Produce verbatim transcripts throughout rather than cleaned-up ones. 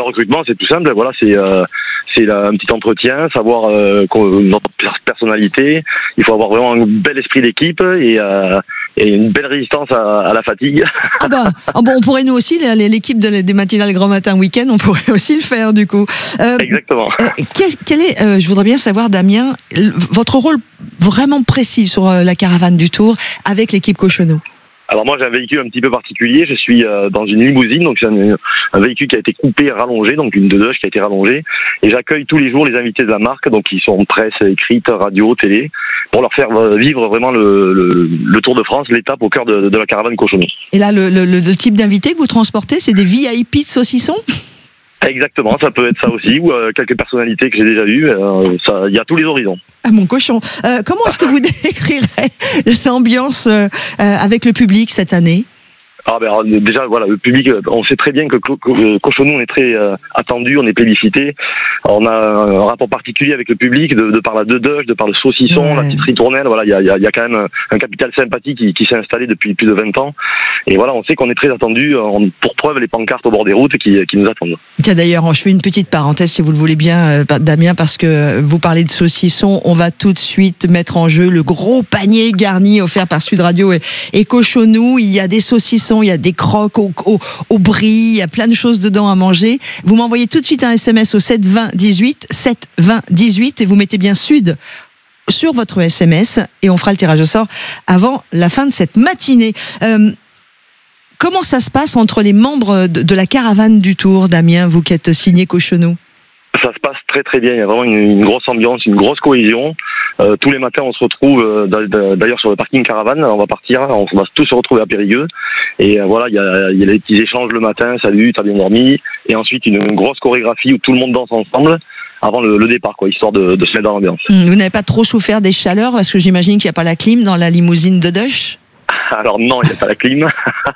recrutement, c'est tout simple. Voilà, c'est euh, c'est là, un petit entretien, savoir euh, notre personnalité. Il faut avoir vraiment un bel esprit d'équipe et, euh, et une belle résistance à, à la fatigue. Ah bah, ah bon, on pourrait nous aussi, l'équipe de, des matinales Grand Matin Week-end, on pourrait aussi le faire du coup. Euh, Exactement. Euh, quel, quel est, euh, je voudrais bien savoir, Damien, votre rôle vraiment précis sur euh, la caravane du Tour avec l'équipe Cochonou. Alors moi j'ai un véhicule un petit peu particulier, je suis euh, dans une limousine, donc c'est un, un véhicule qui a été coupé et rallongé, donc une deux-deux qui a été rallongée, et j'accueille tous les jours les invités de la marque, donc ils sont presse écrite, radio, télé, pour leur faire vivre vraiment le, le, le Tour de France, l'étape au cœur de, de la caravane Cochonou. Et là le, le, le type d'invités que vous transportez, c'est des V I P de saucissons ? Exactement, ça peut être ça aussi, ou euh, quelques personnalités que j'ai déjà vues, euh, ça, il y a tous les horizons. Ah mon cochon, euh, comment est-ce que vous décrirez l'ambiance euh, avec le public cette année ? Ah ben alors, déjà voilà, le public, on sait très bien que Cochonou on est très euh, attendu, on est plébiscité. On a un rapport particulier avec le public de, de par la deux-deux, de par le saucisson, ouais. La petite ritournelle. Voilà, il y a, y, a, y a quand même un capital sympathie qui, qui s'est installé depuis plus de vingt ans. Et voilà, on sait qu'on est très attendu. On, pour preuve, les pancartes au bord des routes qui, qui nous attendent. Tiens, d'ailleurs, je fais une petite parenthèse si vous le voulez bien, Damien, parce que vous parlez de saucisson. On va tout de suite mettre en jeu le gros panier garni offert par Sud Radio et, et Cochonou. Il y a des saucissons, il y a des croques au, au, au brie, il y a plein de choses dedans à manger. Vous m'envoyez tout de suite un S M S au sept vingt dix-huit, sept vingt dix-huit et vous mettez bien Sud sur votre S M S et on fera le tirage au sort avant la fin de cette matinée. Euh, comment ça se passe entre les membres de, de la caravane du Tour, Damien, vous qui êtes signé Cochonou? Ça se passe très très bien, il y a vraiment une, une grosse ambiance, une grosse cohésion. Euh, tous les matins on se retrouve euh, d'ailleurs sur le parking caravane, on va partir, on va tous se retrouver à Périgueux. Et euh, voilà, il y a, y a les petits échanges le matin, salut, t'as bien dormi. Et ensuite une, une grosse chorégraphie où tout le monde danse ensemble avant le, le départ, quoi, histoire de, de se mettre dans l'ambiance. Vous n'avez pas trop souffert des chaleurs parce que j'imagine qu'il n'y a pas la clim dans la limousine de Dush? Alors non, il n'y a pas la clim.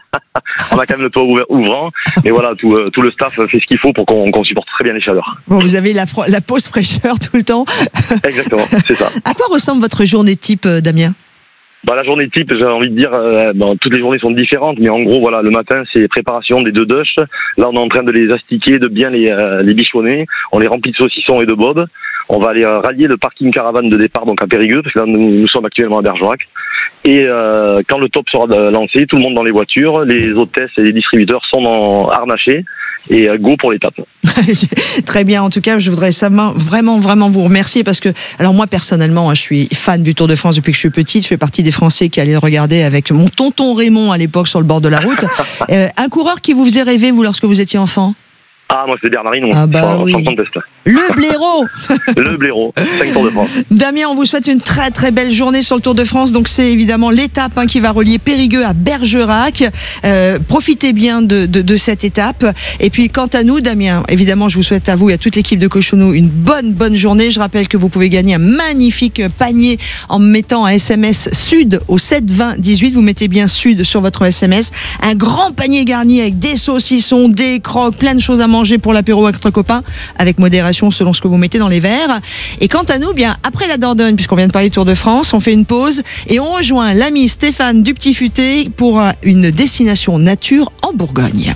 On a quand même le toit ouvrant. Mais voilà, tout, euh, tout le staff fait ce qu'il faut pour qu'on qu'on supporte très bien les chaleurs. Bon, vous avez la, la pause fraîcheur tout le temps. Exactement, c'est ça. À quoi ressemble votre journée type, Damien? Bah, la journée type, j'ai envie de dire, euh, bon, toutes les journées sont différentes, mais en gros, voilà, le matin, c'est préparation des deux douches. Là, on est en train de les astiquer, de bien les, euh, les bichonner. On les remplit de saucissons et de bobs. On va aller euh, rallier le parking caravane de départ, donc à Périgueux, parce que là, nous, nous sommes actuellement à Bergerac. Et euh, quand le top sera lancé, tout le monde dans les voitures, les hôtesses et les distributeurs sont en harnachés. Et go pour l'étape. Très bien, en tout cas, je voudrais vraiment, vraiment vous remercier parce que, alors moi personnellement, je suis fan du Tour de France depuis que je suis petite. Je fais partie des Français qui allaient le regarder avec mon tonton Raymond à l'époque sur le bord de la route. euh, un coureur qui vous faisait rêver, vous, lorsque vous étiez enfant? Ah, moi, c'est Bernard Hinault. Ah, bah oui. Le blaireau. Le blaireau, cinq Tours de France. Damien, on vous souhaite une très très belle journée sur le Tour de France. Donc c'est évidemment l'étape hein, qui va relier Périgueux à Bergerac. Euh, profitez bien de, de, de cette étape. Et puis quant à nous, Damien, évidemment, je vous souhaite à vous et à toute l'équipe de Cochonou une bonne bonne journée. Je rappelle que vous pouvez gagner un magnifique panier en mettant un S M S Sud au sept vingt dix-huit. Vous mettez bien Sud sur votre S M S. Un grand panier garni avec des saucissons, des croques, plein de choses à manger pour l'apéro entre copains, avec modération selon ce que vous mettez dans les verres. Et quant à nous, bien après la Dordogne, puisqu'on vient de parler du Tour de France, on fait une pause et on rejoint l'ami Stéphane du Petit Futé pour une destination nature en Bourgogne.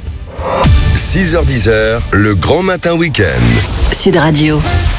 six heures dix, le Grand Matin Week-end. Sud Radio.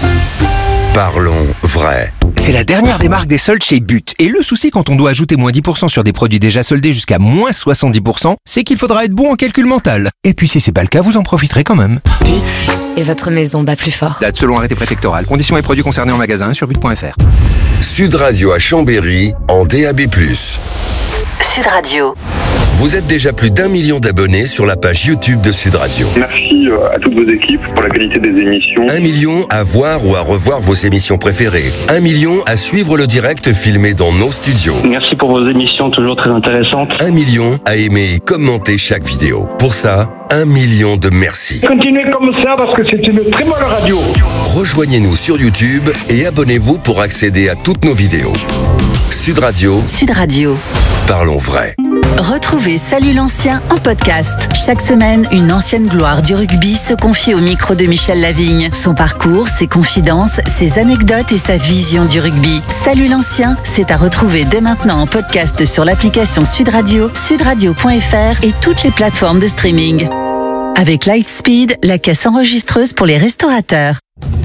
Parlons vrai. C'est la dernière des marques des soldes chez But. Et le souci quand on doit ajouter moins dix pour cent sur des produits déjà soldés jusqu'à moins soixante-dix pour cent, c'est qu'il faudra être bon en calcul mental. Et puis si c'est pas le cas, vous en profiterez quand même. But. Et votre maison bat plus fort. Date selon arrêté préfectoral. Conditions et produits concernés en magasin sur but point f r. Sud Radio à Chambéry en D A B plus. Sud Radio. Vous êtes déjà plus d'un million d'abonnés sur la page YouTube de Sud Radio. Merci à toutes vos équipes pour la qualité des émissions. Un million à voir ou à revoir vos émissions préférées. Un million à suivre le direct filmé dans nos studios. Merci pour vos émissions toujours très intéressantes. Un million à aimer et commenter chaque vidéo. Pour ça, un million de merci. Continuez comme ça parce que c'est une très bonne radio. Rejoignez-nous sur YouTube et abonnez-vous pour accéder à toutes nos vidéos. Sud Radio. Sud Radio. Parlons vrai. Retrouvez Salut l'ancien en podcast. Chaque semaine, une ancienne gloire du rugby se confie au micro de Michel Lavigne. Son parcours, ses confidences, ses anecdotes et sa vision du rugby. Salut l'ancien, c'est à retrouver dès maintenant en podcast sur l'application Sud Radio, sud radio point f r et toutes les plateformes de streaming. Avec Lightspeed, la caisse enregistreuse pour les restaurateurs.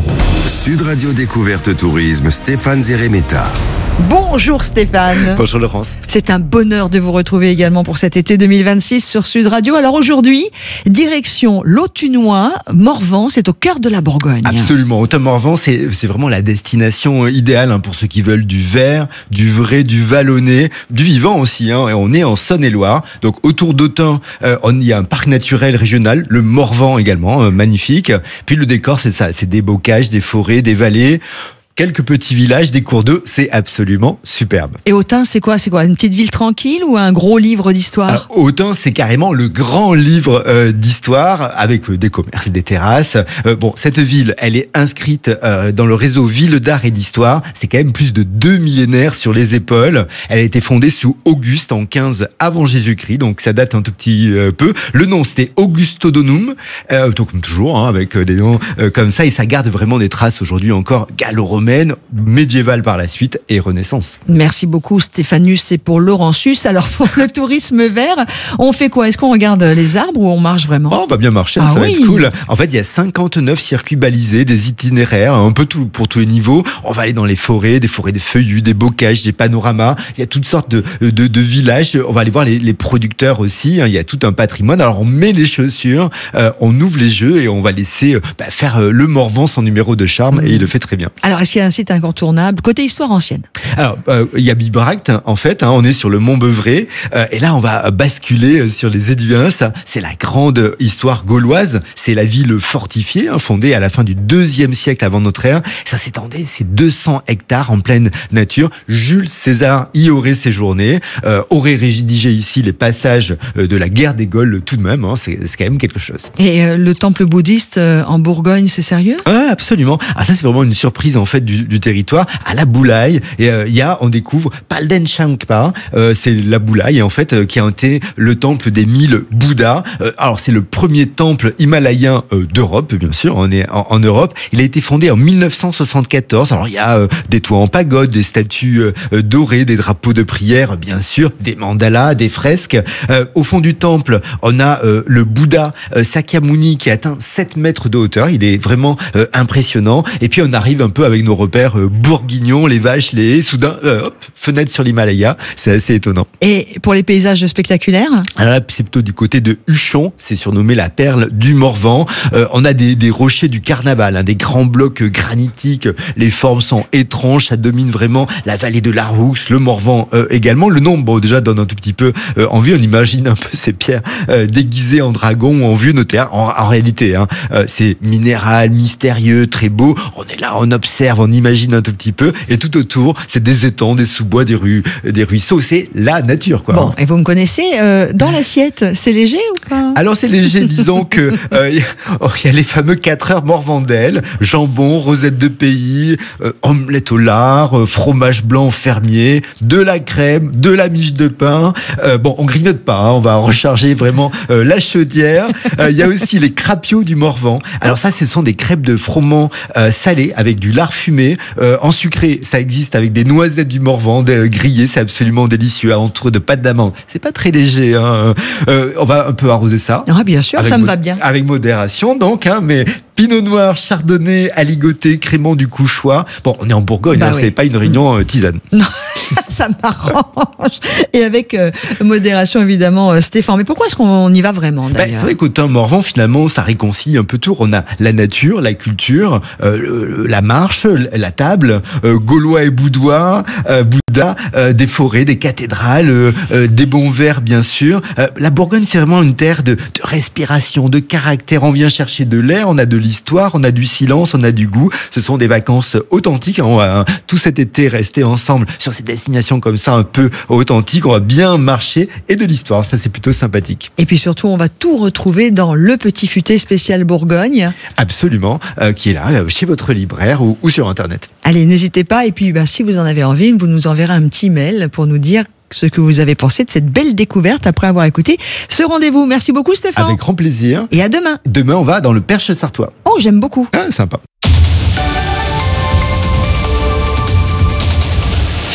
Sud Radio Découverte Tourisme, Stéphane Zeremeta. Bonjour Stéphane. Bonjour Laurence. C'est un bonheur de vous retrouver également pour cet été deux mille vingt-six sur Sud Radio. Alors aujourd'hui, direction l'Autunois, Morvan, c'est au cœur de la Bourgogne. Absolument, Autun-Morvan, c'est, c'est vraiment la destination idéale hein, pour ceux qui veulent du vert, du vrai, du vallonné, du vivant aussi. Hein, et on est en Saône-et-Loire, donc autour d'Autun, euh, il y a un parc naturel régional, le Morvan également, euh, magnifique. Puis le décor, c'est ça, c'est des bocages, des forêts, des vallées. Quelques petits villages, des cours d'eau, c'est absolument superbe. Et Autun, c'est quoi C'est quoi Une petite ville tranquille ou un gros livre d'histoire? Alors, Autun, c'est carrément le grand livre euh, d'histoire avec euh, des commerces, des terrasses. Euh, bon, cette ville, elle est inscrite euh, dans le réseau Ville d'Art et d'Histoire. C'est quand même plus de deux millénaires sur les épaules. Elle a été fondée sous Auguste en quinze avant Jésus-Christ, donc ça date un tout petit euh, peu. Le nom, c'était Augustodonum, euh, comme toujours, hein, avec euh, des noms euh, comme ça, et ça garde vraiment des traces aujourd'hui encore gallo-romaines, médiévale par la suite et Renaissance. Merci beaucoup Stéphanus et pour Laurentius. Alors pour le tourisme vert, on fait quoi? Est-ce qu'on regarde les arbres ou on marche vraiment? Oh, on va bien marcher, ah ça oui. va être cool. En fait, il y a cinquante-neuf circuits balisés, des itinéraires, un peu tout, pour tous les niveaux. On va aller dans les forêts, des forêts de feuillus, des bocages, des panoramas. Il y a toutes sortes de, de, de villages. On va aller voir les, les producteurs aussi. Il y a tout un patrimoine. Alors on met les chaussures, euh, on ouvre les jeux et on va laisser euh, bah, faire euh, le Morvan son numéro de charme mmh. et il le fait très bien. Alors est-ce qu'il y a un site incontournable côté histoire ancienne? Alors euh, il y a Bibracte en fait, hein, on est sur le Mont Beuvray euh, et là on va basculer sur les Éduins. C'est la grande histoire gauloise, c'est la ville fortifiée hein, fondée à la fin du deuxième siècle avant notre ère. Ça s'étendait, c'est deux cents hectares en pleine nature. Jules César y aurait séjourné, euh, aurait rédigé ici les passages de la guerre des Gaules tout de même, hein, c'est, c'est quand même quelque chose. Et euh, le temple bouddhiste euh, en Bourgogne, c'est sérieux? Ouais, absolument. Ah ça c'est vraiment une surprise en fait du, du territoire. À la Boulaye, et il euh, y a, on découvre Palden Shankpa, euh, c'est la Boulaye en fait euh, qui a été le temple des mille Bouddhas. Euh, alors c'est le premier temple himalayen euh, d'Europe, bien sûr, on est en, en Europe. Il a été fondé en mille neuf cent soixante-quatorze. Alors il y a euh, des toits en pagode, des statues euh, dorées, des drapeaux de prière, bien sûr, des mandalas, des fresques. Euh, au fond du temple, on a euh, le Bouddha euh, Sakyamuni qui atteint sept mètres de hauteur. Il est vraiment euh, impressionnant. Et puis on arrive un peu avec nos repères euh, bourguignons, les vaches, les haies, soudain, euh, hop, fenêtre sur l'Himalaya. C'est assez étonnant. Et pour les paysages spectaculaires? Alors là, c'est plutôt du côté de Huchon. C'est surnommé la perle du Morvan. Euh, on a des, des rochers du carnaval, hein, des grands blocs granitiques. Les formes sont étranges. Ça domine vraiment la vallée de la Rousse, le Morvan euh, également. Le nom, bon, déjà donne un tout petit peu euh, envie. On imagine un peu ces pierres euh, déguisées en dragon ou en vieux notaire. En, en réalité, hein, euh, c'est minéral, mystérieux, très beau. On est là, on observe, on imagine un tout petit peu. Et tout autour, c'est des étangs, des sous-bois, des rues, des ruisseaux. C'est la nature, quoi. Bon, et vous me connaissez, euh, dans l'assiette, c'est léger ou pas? Alors c'est léger, disons que euh, y, oh, y a les fameux quatre heures Morvandel, jambon, rosette de pays, euh, omelette au lard, euh, fromage blanc fermier, de la crème, de la miche de pain. Euh, bon, on grignote pas, hein, on va recharger vraiment euh, la chaudière. Il euh, y a aussi les crapiots du Morvan. Alors ça, ce sont des crêpes de froment euh, salé avec du lard fumé. Euh, en sucré, ça existe avec des noisettes du Morvan euh, grillées, c'est absolument délicieux, entouré de pâte d'amande. C'est pas très léger, hein. Euh, on va un peu arroser ça. Ah bien sûr, ça me va bien. Avec modération donc, hein, mais Pinot Noir, Chardonnay, aligoté, crément du Couchois. Bon, on est en Bourgogne, bah hein, oui. C'est pas une réunion euh, tisane. Non, ça m'arrange. Et avec euh, modération évidemment, euh, Stéphane. Mais pourquoi est-ce qu'on y va vraiment d'ailleurs? Bah, c'est vrai qu'Autun-Morvan finalement, ça réconcilie un peu tout. On a la nature, la culture, euh, le, la marche, la table, euh, Gaulois et Boudois, euh, Bouddha, euh, des forêts, des cathédrales, euh, euh, des bons vers bien sûr. Euh, la Bourgogne, c'est vraiment une terre de, de respiration, de caractère. On vient chercher de l'air, on a de l'histoire, on a du silence, on a du goût. Ce sont des vacances authentiques. On va hein, tout cet été rester ensemble sur ces destinations comme ça un peu authentiques. On va bien marcher et de l'histoire. Ça, c'est plutôt sympathique. Et puis surtout, on va tout retrouver dans le Petit Futé spécial Bourgogne. Absolument, euh, qui est là euh, chez votre libraire ou, ou sur Internet. Allez, n'hésitez pas. Et puis, bah, si vous en avez envie, vous nous enverrez un petit mail pour nous dire ce que vous avez pensé de cette belle découverte après avoir écouté ce rendez-vous. Merci beaucoup Stéphane. Avec grand plaisir. Et à demain. Demain, on va dans le Perche sartois. Oh, j'aime beaucoup. Ah, sympa.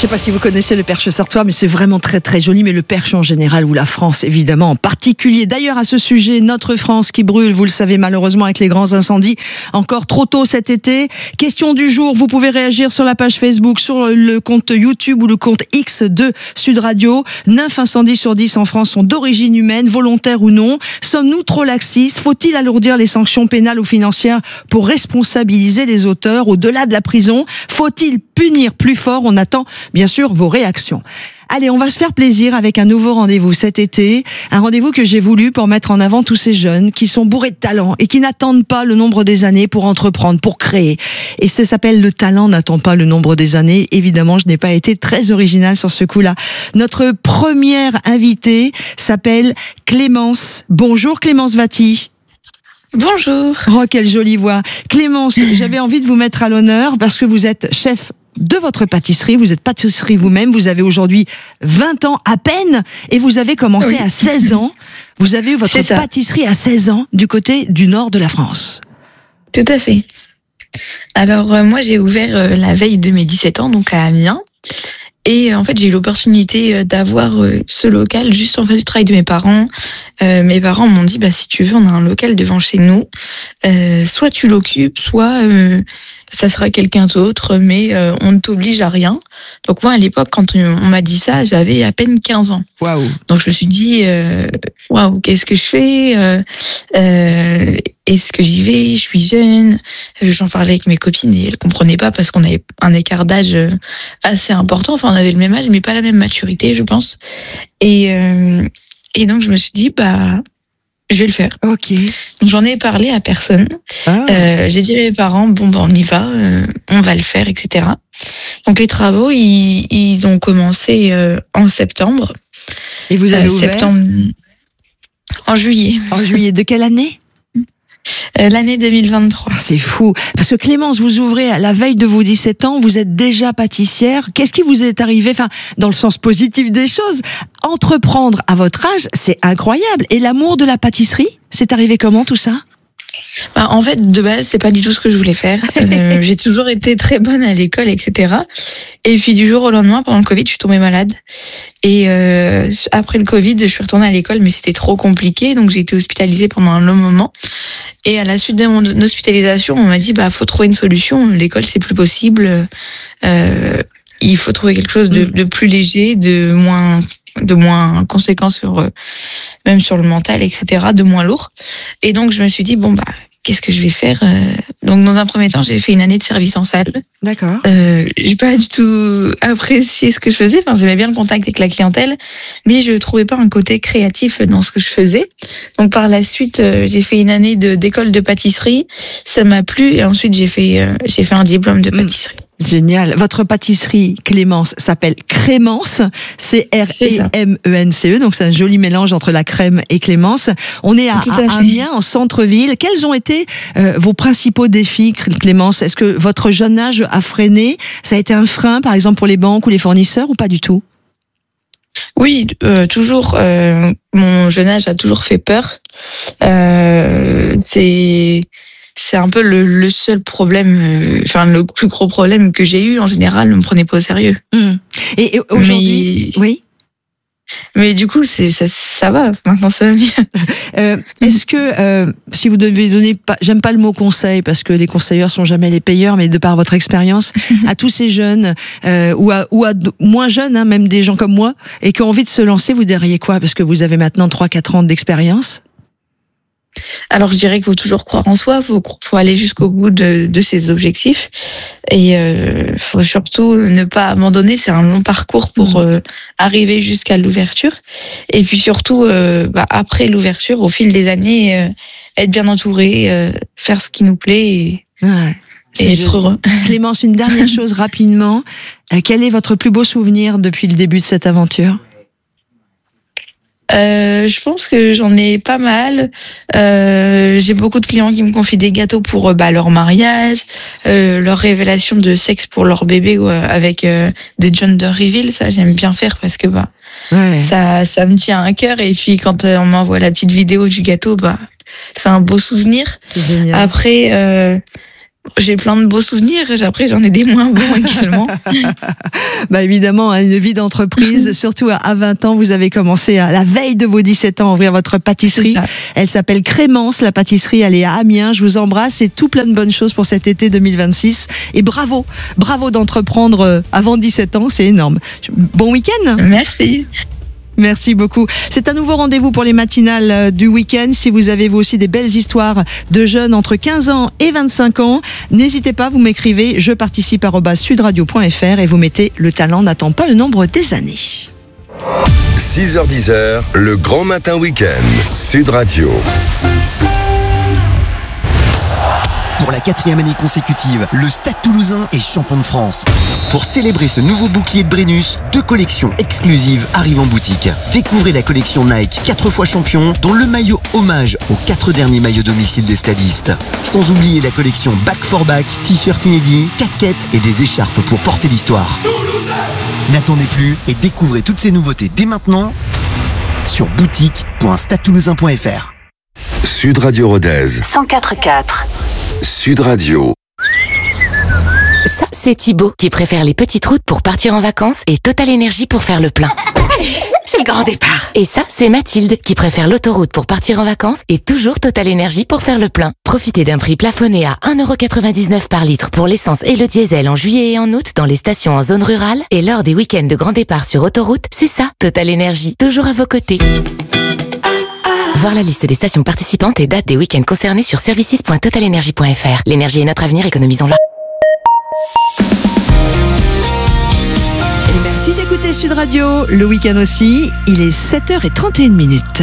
sais pas si vous connaissez le Perche sartois, mais c'est vraiment très très joli. Mais le Perche en général, ou la France évidemment en particulier. D'ailleurs, à ce sujet, notre France qui brûle, vous le savez malheureusement avec les grands incendies, encore trop tôt cet été. Question du jour, vous pouvez réagir sur la page Facebook, sur le compte YouTube ou le compte X de Sud Radio. neuf incendies sur dix en France sont d'origine humaine, volontaire ou non. Sommes-nous trop laxistes? Faut-il alourdir les sanctions pénales ou financières pour responsabiliser les auteurs au-delà de la prison? Faut-il punir plus fort? On attend bien sûr vos réactions. Allez, on va se faire plaisir avec un nouveau rendez-vous cet été. Un rendez-vous que j'ai voulu pour mettre en avant tous ces jeunes qui sont bourrés de talent et qui n'attendent pas le nombre des années pour entreprendre, pour créer. Et ça s'appelle Le talent n'attend pas le nombre des années. Évidemment, je n'ai pas été très originale sur ce coup-là. Notre première invitée s'appelle Clémence. Bonjour Clémence Vati. Bonjour. Oh, quelle jolie voix. Clémence, j'avais envie de vous mettre à l'honneur parce que vous êtes chef de votre pâtisserie, vous êtes pâtisserie vous-même, vous avez aujourd'hui vingt ans à peine et vous avez commencé oui. à seize ans. Vous avez eu votre pâtisserie à seize ans du côté du nord de la France. Tout à fait. Alors euh, moi j'ai ouvert euh, la veille de mes dix-sept ans, donc à Amiens. Et euh, en fait j'ai eu l'opportunité euh, d'avoir euh, ce local juste en face du travail de mes parents. Euh, mes parents m'ont dit bah si tu veux on a un local devant chez nous, euh, soit tu l'occupes, soit euh, ça sera quelqu'un d'autre, mais euh, on ne t'oblige à rien. Donc moi, à l'époque, quand on, on m'a dit ça, j'avais à peine quinze ans. Waouh. Donc je me suis dit, euh, waouh, qu'est-ce que je fais euh, euh, Est-ce que j'y vais? Je suis jeune. J'en parlais avec mes copines et elles comprenaient pas parce qu'on avait un écart d'âge assez important. Enfin, on avait le même âge, mais pas la même maturité, je pense. Et, euh, et donc je me suis dit, bah... je vais le faire. Ok. Donc, j'en ai parlé à personne. Ah. Euh, j'ai dit à mes parents, bon, ben, on y va, euh, on va le faire, et cetera. Donc, les travaux, ils, ils ont commencé euh, en septembre. Et vous avez euh, ouvert septembre... En juillet. En juillet. De quelle année? Euh, l'année deux mille vingt-trois. C'est fou. Parce que Clémence, vous ouvrez à la veille de vos dix-sept ans, vous êtes déjà pâtissière. Qu'est-ce qui vous est arrivé, enfin, dans le sens positif des choses? Entreprendre à votre âge, c'est incroyable. Et l'amour de la pâtisserie, c'est arrivé comment tout ça? Bah, en fait, de base, c'est pas du tout ce que je voulais faire. Euh, j'ai toujours été très bonne à l'école, et cetera. Et puis du jour au lendemain, pendant le Covid, je suis tombée malade. Et euh, après le Covid, je suis retournée à l'école, mais c'était trop compliqué, donc j'ai été hospitalisée pendant un long moment. Et à la suite de mon hospitalisation, on m'a dit bah faut trouver une solution. L'école, c'est plus possible. Euh, il faut trouver quelque chose de, de plus léger, de moins de moins conséquent sur euh, même sur le mental, et cetera, de moins lourd. Et donc je me suis dit bon bah qu'est-ce que je vais faire? Donc dans un premier temps, j'ai fait une année de service en salle. D'accord. Euh, j'ai pas du tout apprécié ce que je faisais. Enfin, j'aimais bien le contact avec la clientèle, mais je trouvais pas un côté créatif dans ce que je faisais. Donc par la suite, euh, j'ai fait une année de d'école de pâtisserie. Ça m'a plu et ensuite j'ai fait euh, j'ai fait un diplôme de pâtisserie. Mmh. Génial. Votre pâtisserie, Clémence, s'appelle Crémence. C R E M E N C E. Donc, c'est un joli mélange entre la crème et Clémence. On est à, à, à Amiens, en centre-ville. Quels ont été euh, vos principaux défis, Clémence? Est-ce que votre jeune âge a freiné? Ça a été un frein, par exemple, pour les banques ou les fournisseurs ou pas du tout? Oui, euh, toujours. Euh, mon jeune âge a toujours fait peur. Euh, c'est... C'est un peu le, le seul problème, euh, enfin le plus gros problème que j'ai eu. En général, on me prenait pas au sérieux. Mmh. Et, et aujourd'hui, mais, oui. Mais du coup, c'est ça, ça va. Maintenant, ça va mieux. Euh, est-ce que, euh, si vous devez donner, pas, j'aime pas le mot conseil parce que les conseilleurs sont jamais les payeurs, mais de par votre expérience, à tous ces jeunes euh, ou à ou à moins jeunes, hein, même des gens comme moi, et qui ont envie de se lancer, vous diriez quoi? Parce que vous avez maintenant trois quatre ans d'expérience. Alors je dirais qu'il faut toujours croire en soi, faut faut aller jusqu'au bout de, de ses objectifs et euh, faut surtout ne pas abandonner. C'est un long parcours pour euh, arriver jusqu'à l'ouverture et puis surtout euh, bah, après l'ouverture, au fil des années, euh, être bien entouré, euh, faire ce qui nous plaît et, ouais, et être joli. Heureux. Clémence, une dernière chose rapidement. Euh, quel est votre plus beau souvenir depuis le début de cette aventure? Euh, je pense que j'en ai pas mal. Euh, j'ai beaucoup de clients qui me confient des gâteaux pour bah, leur mariage, euh, leur révélation de sexe pour leur bébé ou, euh, avec euh, des gender reveal. Ça, j'aime bien faire parce que bah ouais. ça, ça me tient à cœur. Et puis quand euh, on m'envoie la petite vidéo du gâteau, bah c'est un beau souvenir. Après, euh, j'ai plein de beaux souvenirs. Après, j'en ai des moins bons également. Bah évidemment, hein, une vie d'entreprise, surtout à vingt ans, vous avez commencé à la veille de vos dix-sept ans à ouvrir votre pâtisserie. Elle s'appelle Crémence, la pâtisserie, elle est à Amiens. Je vous embrasse et tout plein de bonnes choses pour cet été deux mille vingt-six. Et bravo, bravo d'entreprendre avant dix-sept ans, c'est énorme. Bon week-end. Merci. Merci beaucoup. C'est un nouveau rendez-vous pour les matinales du week-end. Si vous avez vous aussi des belles histoires de jeunes entre quinze ans et vingt-cinq ans, n'hésitez pas, vous m'écrivez je participe arobase sudradio point f r et vous mettez le talent n'attend pas le nombre des années. six heures dix, le grand matin week-end. Sud Radio. Pour la quatrième année consécutive, le Stade Toulousain est champion de France. Pour célébrer ce nouveau bouclier de Brennus, deux collections exclusives arrivent en boutique. Découvrez la collection Nike quatre fois champion, dont le maillot hommage aux quatre derniers maillots domicile des stadistes. Sans oublier la collection Back for Back, t-shirts inédits, casquettes et des écharpes pour porter l'histoire. N'attendez plus et découvrez toutes ces nouveautés dès maintenant sur boutique point stade toulousain point f r. Sud Radio Rodez. cent quatre quatre. Sud Radio. Ça, c'est Thibaut qui préfère les petites routes pour partir en vacances et Total Énergie pour faire le plein. Allez, c'est le grand départ. Et ça, c'est Mathilde qui préfère l'autoroute pour partir en vacances et toujours Total Énergie pour faire le plein. Profitez d'un prix plafonné à un euro quatre-vingt-dix-neuf par litre pour l'essence et le diesel en juillet et en août dans les stations en zone rurale et lors des week-ends de grand départ sur autoroute. C'est ça, Total Énergie, toujours à vos côtés. Voir la liste des stations participantes et dates des week-ends concernés sur services point total énergie point f r. L'énergie est notre avenir, économisons-la. Et merci d'écouter Sud Radio, le week-end aussi. Il est sept heures trente et une minutes.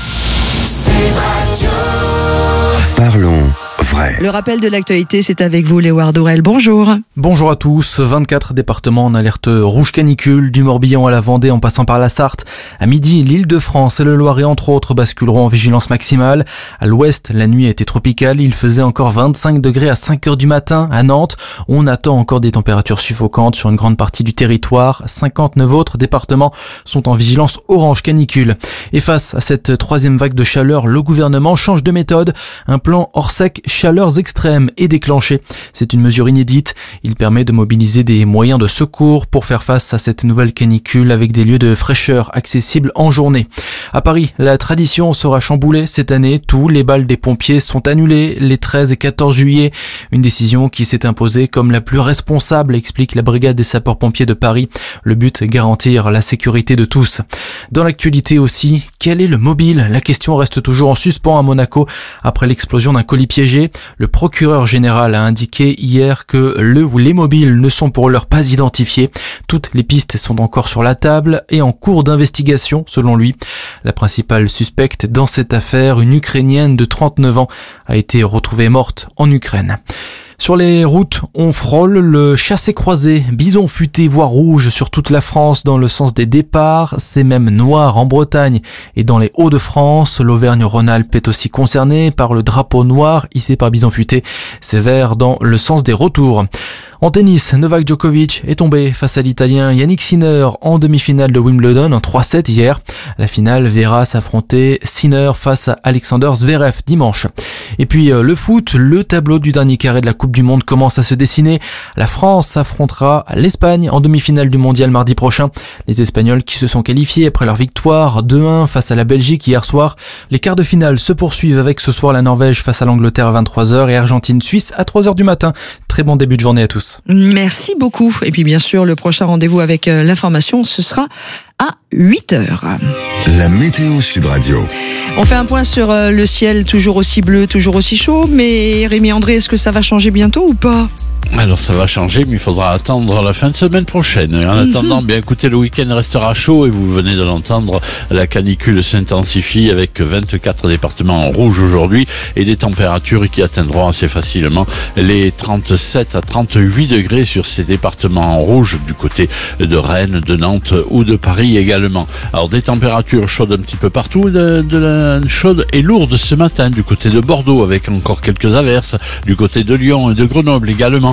Parlons vrai. Le rappel de l'actualité, c'est avec vous, Léoard Aurel. Bonjour. Bonjour à tous. vingt-quatre départements en alerte rouge canicule, du Morbihan à la Vendée en passant par la Sarthe. À midi, l'Île-de-France et le Loiret, entre autres, basculeront en vigilance maximale. À l'ouest, la nuit a été tropicale. Il faisait encore vingt-cinq degrés à cinq heures du matin à Nantes. On attend encore des températures suffocantes sur une grande partie du territoire. cinquante-neuf autres départements sont en vigilance orange canicule. Et face à cette troisième vague de chaleur, le gouvernement change de méthode. Un plan hors sec chaleurs extrêmes est déclenché. C'est une mesure inédite. Il permet de mobiliser des moyens de secours pour faire face à cette nouvelle canicule avec des lieux de fraîcheur accessibles en journée. À Paris, la tradition sera chamboulée cette année. Tous les bals des pompiers sont annulés les treize et quatorze juillet. Une décision qui s'est imposée comme la plus responsable, explique la brigade des sapeurs-pompiers de Paris. Le but est garantir la sécurité de tous. Dans l'actualité aussi, quel est le mobile ? La question reste toujours en suspens à Monaco après l'explosion d'un colis piégé. Le procureur général a indiqué hier que le ou les mobiles ne sont pour l'heure pas identifiés. Toutes les pistes sont encore sur la table et en cours d'investigation, selon lui. La principale suspecte dans cette affaire, une Ukrainienne de trente-neuf ans, a été retrouvée morte en Ukraine. Sur les routes, on frôle le chassé-croisé, bison futé voire rouge sur toute la France dans le sens des départs. C'est même noir en Bretagne et dans les Hauts-de-France. L'Auvergne-Rhône-Alpes est aussi concernée par le drapeau noir hissé par bison futé. C'est vert dans le sens des retours. En tennis, Novak Djokovic est tombé face à l'Italien Yannick Sinner en demi-finale de Wimbledon en trois sept hier. La finale verra s'affronter Sinner face à Alexander Zverev dimanche. Et puis le foot, le tableau du dernier carré de la Coupe du Monde commence à se dessiner. La France affrontera l'Espagne en demi-finale du Mondial mardi prochain. Les Espagnols qui se sont qualifiés après leur victoire deux un face à la Belgique hier soir. Les quarts de finale se poursuivent avec ce soir la Norvège face à l'Angleterre à vingt-trois heures et Argentine-Suisse à trois heures du matin. Très bon début de journée à tous. Merci beaucoup. Et puis bien sûr, le prochain rendez-vous avec euh, l'information, ce sera à huit heures. La météo Sud Radio. On fait un point sur euh, le ciel, toujours aussi bleu, toujours aussi chaud. Mais Rémi André, est-ce que ça va changer bientôt ou pas ? Alors ça va changer, mais il faudra attendre la fin de semaine prochaine. En mm-hmm. attendant, bien écoutez, le week-end restera chaud et vous venez de l'entendre, la canicule s'intensifie avec vingt-quatre départements en rouge aujourd'hui et des températures qui atteindront assez facilement les trente-sept à trente-huit degrés sur ces départements en rouge du côté de Rennes, de Nantes ou de Paris également. Alors des températures chaudes un petit peu partout, de, de la chaude et lourde ce matin du côté de Bordeaux avec encore quelques averses, du côté de Lyon et de Grenoble également.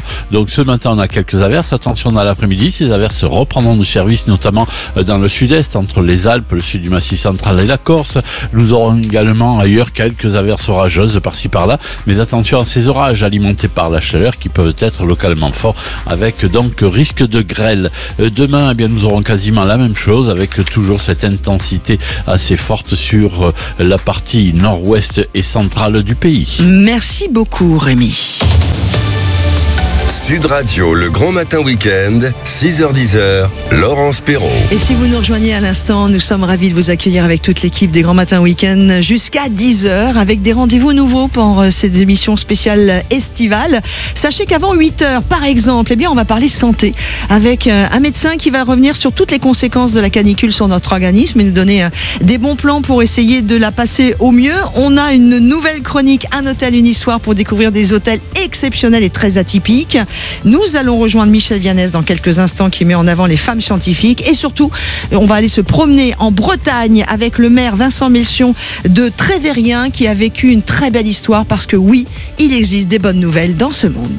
Donc ce matin, on a quelques averses. Attention, dans l'après-midi, ces averses reprendront du service, notamment dans le sud-est, entre les Alpes, le sud du Massif central et la Corse. Nous aurons également ailleurs quelques averses orageuses par-ci par-là. Mais attention à ces orages alimentés par la chaleur qui peuvent être localement forts, avec donc risque de grêle. Demain, eh bien, nous aurons quasiment la même chose, avec toujours cette intensité assez forte sur la partie nord-ouest et centrale du pays. Merci beaucoup, Rémi. Sud Radio, le grand matin week-end, six heures dix, Laurence Perrault. Et si vous nous rejoignez à l'instant, nous sommes ravis de vous accueillir avec toute l'équipe des grands matins week-end jusqu'à dix heures avec des rendez-vous nouveaux pour ces émissions spéciales estivales. Sachez qu'avant huit heures, par exemple, eh bien, on va parler santé avec un médecin qui va revenir sur toutes les conséquences de la canicule sur notre organisme et nous donner des bons plans pour essayer de la passer au mieux. On a une nouvelle chronique, un hôtel, une histoire pour découvrir des hôtels exceptionnels et très atypiques. Nous allons rejoindre Michel Vianès dans quelques instants qui met en avant les femmes scientifiques et surtout on va aller se promener en Bretagne avec le maire Vincent Melchion de Trévérien qui a vécu une très belle histoire parce que oui, il existe des bonnes nouvelles dans ce monde.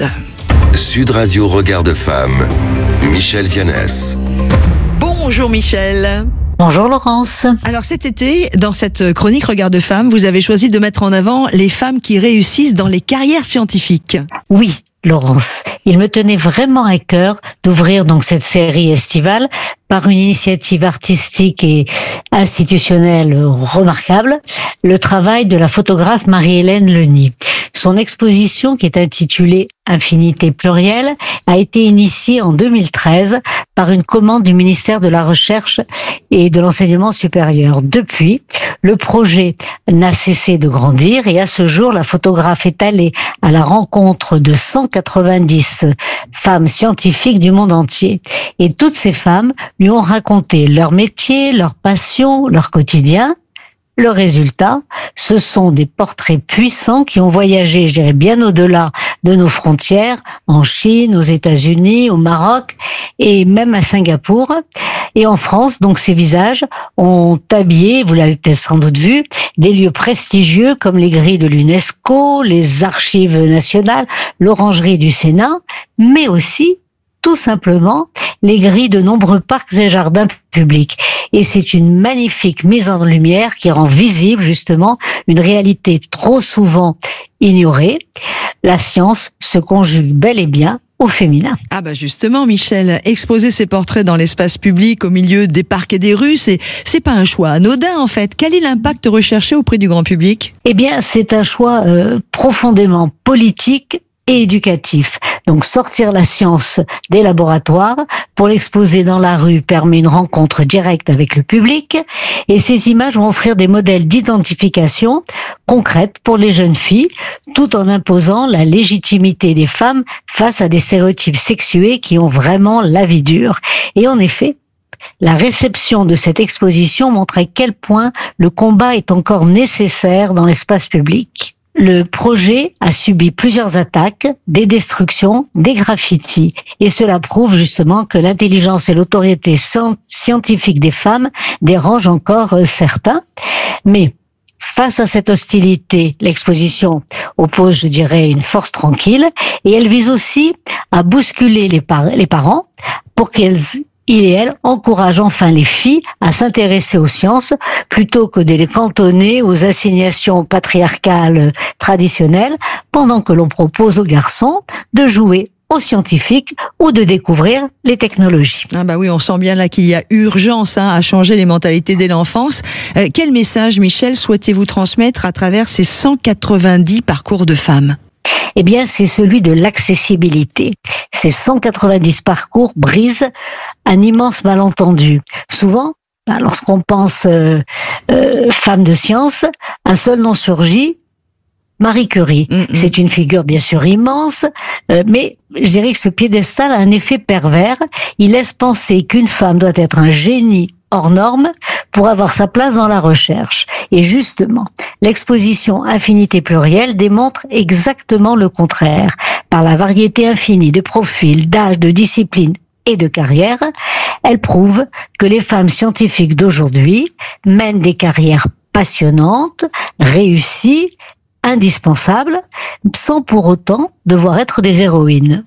Sud Radio Regard de Femmes, Michel Vianès. Bonjour Michel. Bonjour Laurence. Alors cet été, dans cette chronique Regard de Femmes, vous avez choisi de mettre en avant les femmes qui réussissent dans les carrières scientifiques. Oui. Laurence, il me tenait vraiment à cœur d'ouvrir donc cette série estivale par une initiative artistique et institutionnelle remarquable, le travail de la photographe Marie-Hélène Leny. Son exposition, qui est intitulée Infinité plurielle, a été initiée en deux mille treize par une commande du ministère de la Recherche et de l'Enseignement supérieur. Depuis, le projet n'a cessé de grandir et à ce jour, la photographe est allée à la rencontre de cent quatre-vingt-dix femmes scientifiques du monde entier. Et toutes ces femmes lui ont raconté leur métier, leur passion, leur quotidien. Le résultat, ce sont des portraits puissants qui ont voyagé, je dirais, bien au-delà de nos frontières, en Chine, aux États-Unis, au Maroc et même à Singapour. Et en France, donc, ces visages ont habillé, vous l'avez peut-être sans doute vu, des lieux prestigieux comme les grilles de l'UNESCO, les archives nationales, l'orangerie du Sénat, mais aussi tout simplement les grilles de nombreux parcs et jardins publics. Et c'est une magnifique mise en lumière qui rend visible justement une réalité trop souvent ignorée. La science se conjugue bel et bien au féminin. Ah bah justement Michel, exposer ces portraits dans l'espace public au milieu des parcs et des rues, c'est c'est pas un choix anodin en fait. Quel est l'impact recherché auprès du grand public ? Eh bien, c'est un choix euh, profondément politique et éducatif. Donc sortir la science des laboratoires pour l'exposer dans la rue permet une rencontre directe avec le public et ces images vont offrir des modèles d'identification concrètes pour les jeunes filles tout en imposant la légitimité des femmes face à des stéréotypes sexués qui ont vraiment la vie dure. Et en effet, la réception de cette exposition montre à quel point le combat est encore nécessaire dans l'espace public. Le projet a subi plusieurs attaques, des destructions, des graffitis. Et cela prouve justement que l'intelligence et l'autorité scientifique des femmes dérangent encore certains. Mais face à cette hostilité, l'exposition oppose, je dirais, une force tranquille. Et elle vise aussi à bousculer les, par- les parents pour qu'elles... Il et elle encouragent enfin les filles à s'intéresser aux sciences plutôt que de les cantonner aux assignations patriarcales traditionnelles, pendant que l'on propose aux garçons de jouer aux scientifiques ou de découvrir les technologies. Ah bah oui, on sent bien là qu'il y a urgence hein, à changer les mentalités dès l'enfance. Euh, quel message, Michel, souhaitez-vous transmettre à travers ces cent quatre-vingt-dix parcours de femmes ? Eh bien, c'est celui de l'accessibilité. Ces cent quatre-vingt-dix parcours brisent un immense malentendu. Souvent, lorsqu'on pense euh, euh, femme de science, un seul nom surgit, Marie Curie. Mmh, mmh. C'est une figure bien sûr immense, euh, mais je dirais que ce piédestal a un effet pervers. Il laisse penser qu'une femme doit être un génie hors norme pour avoir sa place dans la recherche. Et justement, l'exposition Infinité plurielle démontre exactement le contraire. Par la variété infinie de profils, d'âges, de disciplines et de carrières, elle prouve que les femmes scientifiques d'aujourd'hui mènent des carrières passionnantes, réussies, indispensables, sans pour autant devoir être des héroïnes.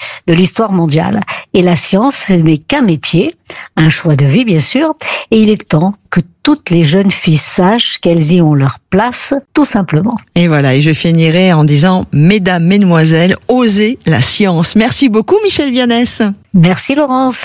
de l'histoire mondiale. Et la science, ce n'est qu'un métier, un choix de vie bien sûr, et il est temps que toutes les jeunes filles sachent qu'elles y ont leur place, tout simplement. Et voilà, et je finirai en disant, mesdames, mesdemoiselles, osez la science. Merci beaucoup Michèle Vianès. Merci Laurence.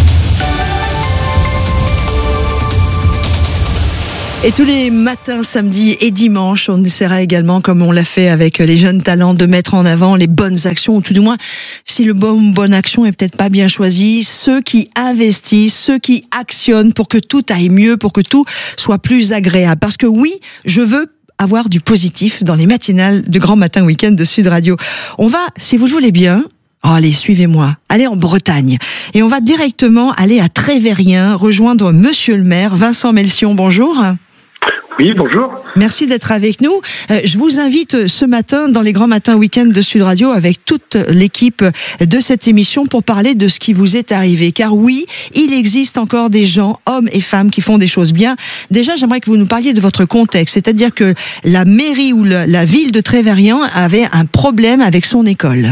Et tous les matins, samedis et dimanches, on essaiera également, comme on l'a fait avec les jeunes talents, de mettre en avant les bonnes actions, ou tout du moins, si le bon bonne action est peut-être pas bien choisi, ceux qui investissent, ceux qui actionnent pour que tout aille mieux, pour que tout soit plus agréable. Parce que oui, je veux avoir du positif dans les matinales de Grand Matin Week-end de Sud Radio. On va, si vous le voulez bien, oh, allez, suivez-moi. Allez en Bretagne. Et on va directement aller à Trévérien, rejoindre Monsieur le maire, Vincent Melcion. Bonjour. Oui, bonjour. Merci d'être avec nous. Euh, je vous invite ce matin dans les Grands Matins Week-end de Sud Radio avec toute l'équipe de cette émission pour parler de ce qui vous est arrivé. Car oui, il existe encore des gens, hommes et femmes, qui font des choses bien. Déjà, j'aimerais que vous nous parliez de votre contexte. C'est-à-dire que la mairie ou le, la ville de Trévérien avait un problème avec son école.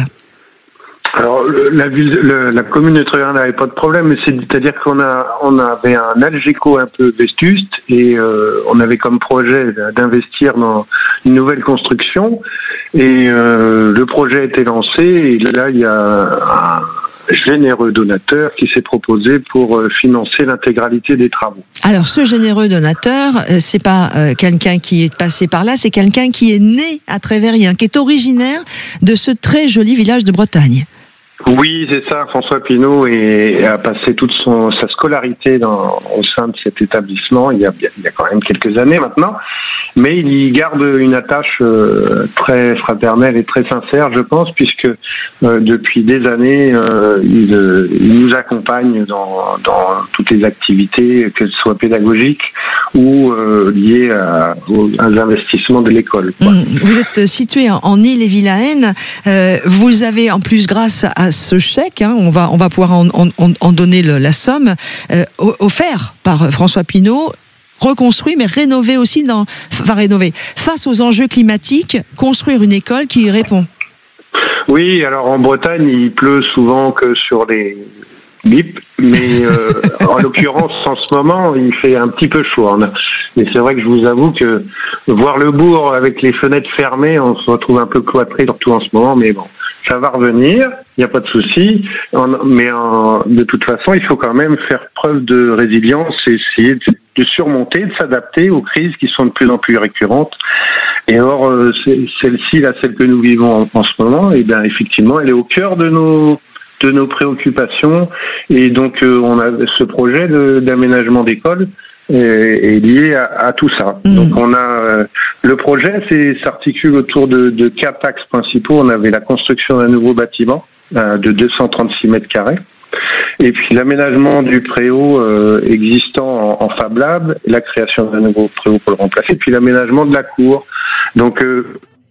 Alors, la ville, le, la commune de Trévérien n'avait pas de problème, mais c'est-à-dire qu'on a, on avait un Algeco un peu vétuste et euh, on avait comme projet d'investir dans une nouvelle construction. Et euh, le projet a été lancé et là, il y a un généreux donateur qui s'est proposé pour financer l'intégralité des travaux. Alors, ce généreux donateur, c'est pas euh, quelqu'un qui est passé par là, c'est quelqu'un qui est né à Trévérien, qui est originaire de ce très joli village de Bretagne. Oui, c'est ça. François Pinault est, a passé toute son, sa scolarité dans, au sein de cet établissement il y, a, il y a quand même quelques années maintenant. Mais il y garde une attache euh, très fraternelle et très sincère, je pense, puisque euh, depuis des années, euh, il, euh, il nous accompagne dans, dans toutes les activités, que ce soit pédagogiques ou euh, liées à, aux, aux investissements de l'école. Mmh. Vous êtes situé en, en Ille-et-Vilaine. Euh, vous avez en plus, grâce à ce chèque, hein, on va on va pouvoir en, en, en donner le, la somme, euh, offert par François Pinault, reconstruit mais rénové aussi dans, enfin rénové face aux enjeux climatiques, construire une école qui y répond. Oui, alors en Bretagne, il pleut souvent que sur les bip, mais euh, en l'occurrence, en ce moment, il fait un petit peu chaud. Mais c'est vrai que je vous avoue que voir le bourg avec les fenêtres fermées, on se retrouve un peu cloîtré, surtout en ce moment, mais bon, ça va revenir, il n'y a pas de souci. Mais en, de toute façon, il faut quand même faire preuve de résilience et essayer de, de surmonter, de s'adapter aux crises qui sont de plus en plus récurrentes. Et or, euh, celle-ci, là, celle que nous vivons en, en ce moment, et bien effectivement, elle est au cœur de nos de nos préoccupations, et donc euh, on a ce projet de, d'aménagement d'école est, est lié à, à tout ça. Mmh. Donc on a euh, le projet, c'est s'articule autour de, de quatre axes principaux. On avait la construction d'un nouveau bâtiment euh, de deux cent trente-six mètres carrés, et puis l'aménagement du préau euh, existant en, en Fab Lab, la création d'un nouveau préau pour le remplacer, puis l'aménagement de la cour. Donc euh,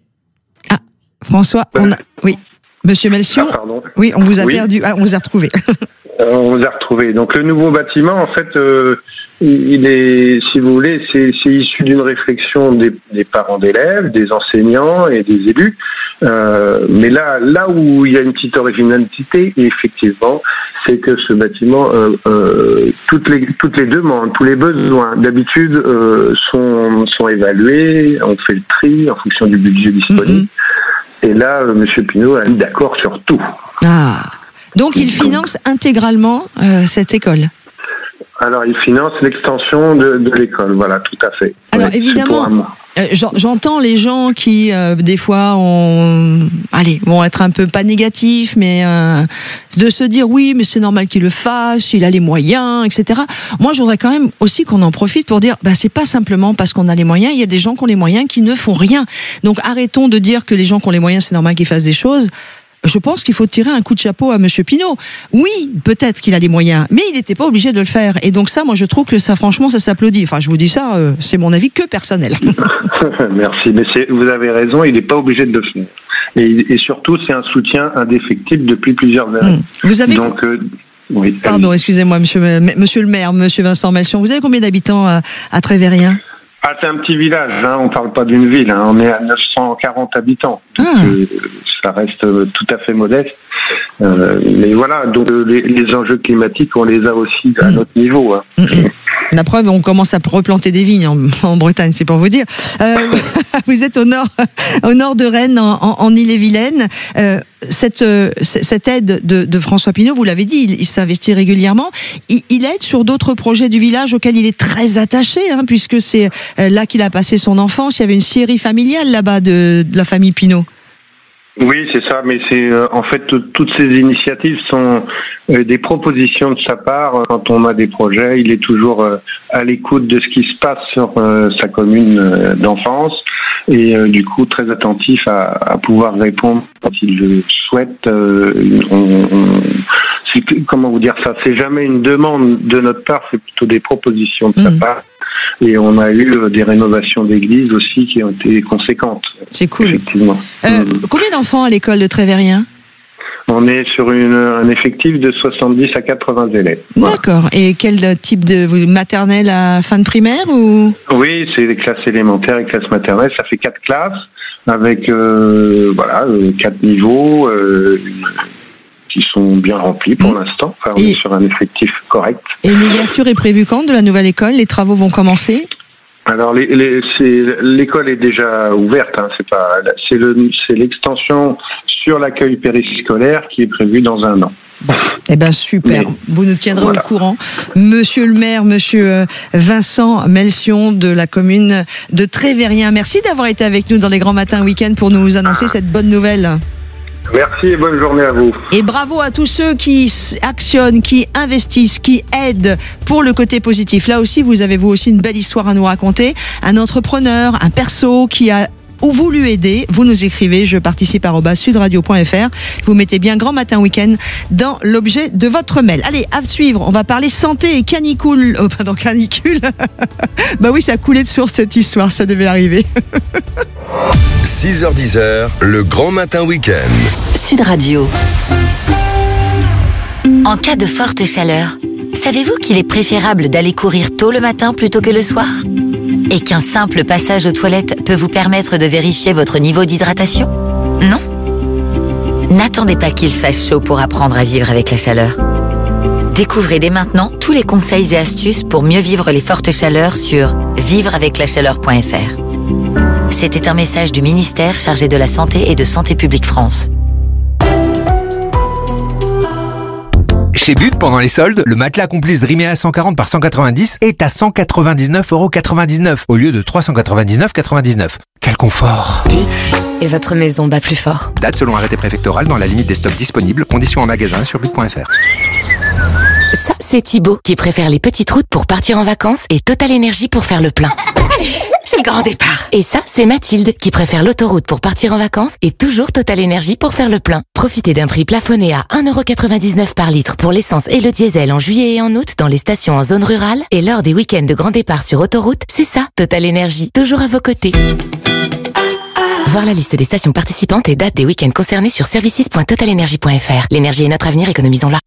ah, François, euh, on a... oui. Monsieur Melcion, ah, oui, on vous a oui. perdu, ah, on vous a retrouvé. euh, on vous a retrouvé. Donc le nouveau bâtiment, en fait, euh, il est, si vous voulez, c'est, c'est issu d'une réflexion des, des parents d'élèves, des enseignants et des élus. Euh, mais là, là où il y a une petite originalité, effectivement, c'est que ce bâtiment, euh, euh, toutes les toutes les demandes, tous les besoins, d'habitude, euh, sont sont évalués. On fait le tri en fonction du budget disponible. Mm-hmm. Et là, euh, M. Pinault a mis d'accord sur tout. Ah, donc il finance intégralement euh, cette école. Alors, il finance l'extension de, de l'école, voilà, tout à fait. Alors, ouais, évidemment, euh, j'entends les gens qui, euh, des fois, ont, allez, vont être un peu pas négatifs, mais euh, de se dire, oui, mais c'est normal qu'il le fasse, il a les moyens, et cetera. Moi, je voudrais quand même aussi qu'on en profite pour dire, bah, c'est pas simplement parce qu'on a les moyens, il y a des gens qui ont les moyens qui ne font rien. Donc, arrêtons de dire que les gens qui ont les moyens, c'est normal qu'ils fassent des choses. Je pense qu'il faut tirer un coup de chapeau à Monsieur Pinault. Oui, peut-être qu'il a les moyens, mais il n'était pas obligé de le faire. Et donc ça, moi, je trouve que ça, franchement, ça s'applaudit. Enfin, je vous dis ça, euh, c'est mon avis que personnel. Merci, mais c'est, vous avez raison, il n'est pas obligé de le faire. Et, et surtout, c'est un soutien indéfectible depuis plusieurs années. Mmh. Vous avez... Donc, euh, oui, Pardon, excusez-moi, monsieur, monsieur le maire, monsieur Vincent Melcion. Vous avez combien d'habitants à, à Trévérien ? Ah, c'est un petit village, hein, on parle pas d'une ville, hein, on est à neuf cent quarante habitants, donc ah. euh, ça reste euh, tout à fait modeste. Euh, mais voilà, donc les, les enjeux climatiques, on les a aussi à notre niveau. Hein. La preuve, on commence à replanter des vignes en, en Bretagne, c'est pour vous dire. Euh, vous êtes au nord, au nord de Rennes, en, en, en Ille-et-Vilaine. Euh, cette, cette aide de, de François Pinault, vous l'avez dit, il, il s'investit régulièrement. Il, il aide sur d'autres projets du village auxquels il est très attaché, hein, puisque c'est là qu'il a passé son enfance. Il y avait une scierie familiale là-bas de, de la famille Pinault. Oui, c'est ça, mais c'est euh, en fait t- toutes ces initiatives sont euh, des propositions de sa part. Quand on a des projets, il est toujours euh, à l'écoute de ce qui se passe sur euh, sa commune euh, d'enfance et euh, du coup très attentif à, à pouvoir répondre quand il le souhaite. Euh, on, on, c'est, comment vous dire ça ? C'est jamais une demande de notre part, c'est plutôt des propositions de mmh. sa part. Et on a eu des rénovations d'églises aussi qui ont été conséquentes. C'est cool. Effectivement. Euh, mmh. Combien d'enfants à l'école de Trévérien ? On est sur une, un effectif de soixante-dix à quatre-vingts élèves. D'accord. Voilà. Et quel type de maternelle à fin de primaire ou ? Oui, c'est les classes élémentaires et classes maternelles. Ça fait quatre classes avec euh, voilà quatre niveaux. Euh, qui sont bien remplis pour mmh. l'instant. Enfin, on et, est sur un effectif correct. Et l'ouverture est prévue quand de la nouvelle école ? Les travaux vont commencer ? Alors, les, les, c'est, l'école est déjà ouverte. Hein, c'est pas, c'est, le, c'est l'extension sur l'accueil périscolaire qui est prévue dans un an. Bon, eh ben super. Mais, vous nous tiendrez voilà. au courant. Monsieur le maire, monsieur Vincent Melcion de la commune de Trévérien, merci d'avoir été avec nous dans les Grands Matins Week-end pour nous annoncer cette bonne nouvelle. Merci et bonne journée à vous. Et bravo à tous ceux qui actionnent, qui investissent, qui aident pour le côté positif. Là aussi, vous avez vous aussi une belle histoire à nous raconter. Un entrepreneur, un perso qui a ou voulu aider, vous nous écrivez, je participe arobase sudradio point f r. Vous mettez bien Grand Matin Week-end dans l'objet de votre mail. Allez, à suivre, on va parler santé et canicule. Oh, pardon, canicule. Bah oui, ça a coulé de source cette histoire, ça devait arriver. six heures dix, le Grand Matin Week-end. Sud Radio. En cas de forte chaleur, savez-vous qu'il est préférable d'aller courir tôt le matin plutôt que le soir ? Et qu'un simple passage aux toilettes peut vous permettre de vérifier votre niveau d'hydratation ? Non ? N'attendez pas qu'il fasse chaud pour apprendre à vivre avec la chaleur. Découvrez dès maintenant tous les conseils et astuces pour mieux vivre les fortes chaleurs sur vivre avec la chaleur point f r. C'était un message du ministère chargé de la Santé et de Santé publique France. Chez But, pendant les soldes, le matelas Complice Dreamea cent quarante par cent quatre-vingt-dix est à cent quatre-vingt-dix-neuf euros quatre-vingt-dix-neuf au lieu de trois cent quatre-vingt-dix-neuf euros quatre-vingt-dix-neuf. Quel confort! But, et votre maison bat plus fort. Date selon arrêté préfectoral dans la limite des stocks disponibles. Conditions en magasin sur but point f r. Ça, c'est Thibaut qui préfère les petites routes pour partir en vacances et Total Énergie pour faire le plein. C'est le grand départ. Et ça, c'est Mathilde qui préfère l'autoroute pour partir en vacances et toujours Total Énergie pour faire le plein. Profitez d'un prix plafonné à un euro quatre-vingt-dix-neuf par litre pour l'essence et le diesel en juillet et en août dans les stations en zone rurale et lors des week-ends de grand départ sur autoroute. C'est ça, Total Énergie, toujours à vos côtés. Voir la liste des stations participantes et date des week-ends concernés sur services point total énergie point f r. L'énergie est notre avenir, économisons-la.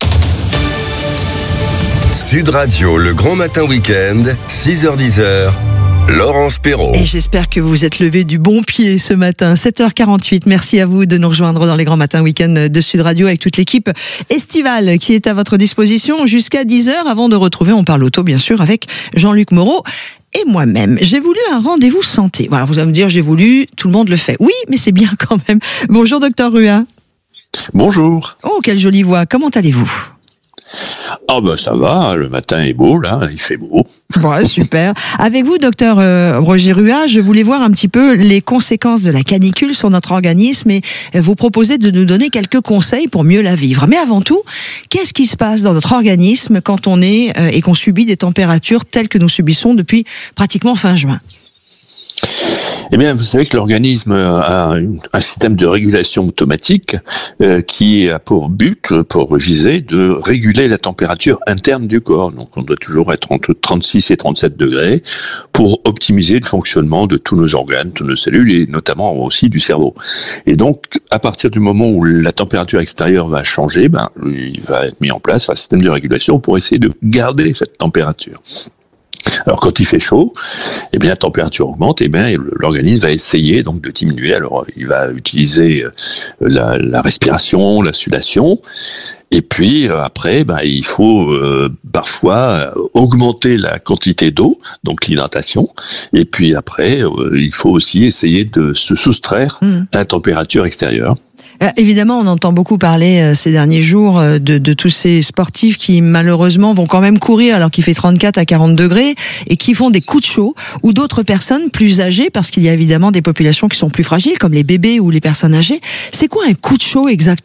Sud Radio, le Grand Matin Week-end, six heures dix, Laurence Perrault. Et j'espère que vous vous êtes levé du bon pied ce matin, sept heures quarante-huit. Merci à vous de nous rejoindre dans les Grands Matins Week-end de Sud Radio avec toute l'équipe estivale qui est à votre disposition jusqu'à dix heures avant de retrouver On parle auto, bien sûr, avec Jean-Luc Moreau. Et moi-même, j'ai voulu un rendez-vous santé. Voilà, vous allez me dire, j'ai voulu, tout le monde le fait. Oui, mais c'est bien quand même. Bonjour, docteur Rua. Bonjour. Oh, quelle jolie voix. Comment allez-vous ? Ah ben ça va, le matin est beau, là, il fait beau. Ouais, super. Avec vous, docteur euh, Roger Rua, je voulais voir un petit peu les conséquences de la canicule sur notre organisme et vous proposer de nous donner quelques conseils pour mieux la vivre. Mais avant tout, qu'est-ce qui se passe dans notre organisme quand on est euh, et qu'on subit des températures telles que nous subissons depuis pratiquement fin juin ? Eh bien, vous savez que l'organisme a un système de régulation automatique euh, qui a pour but, pour viser, de réguler la température interne du corps. Donc, on doit toujours être entre trente-six et trente-sept degrés pour optimiser le fonctionnement de tous nos organes, toutes nos cellules et notamment aussi du cerveau. Et donc, à partir du moment où la température extérieure va changer, ben, il va être mis en place un système de régulation pour essayer de garder cette température. Alors quand il fait chaud, eh bien la température augmente, et bien l'organisme va essayer donc de diminuer. Alors il va utiliser la, la respiration, la sudation, et puis euh, après, ben, il faut euh, parfois augmenter la quantité d'eau, donc l'hydratation, et puis après, euh, il faut aussi essayer de se soustraire mmh. à la température extérieure. Euh, évidemment, on entend beaucoup parler euh, ces derniers jours euh, de, de tous ces sportifs qui malheureusement vont quand même courir alors qu'il fait trente-quatre à quarante degrés et qui font des coups de chaud, ou d'autres personnes plus âgées, parce qu'il y a évidemment des populations qui sont plus fragiles, comme les bébés ou les personnes âgées. C'est quoi un coup de chaud exactement ?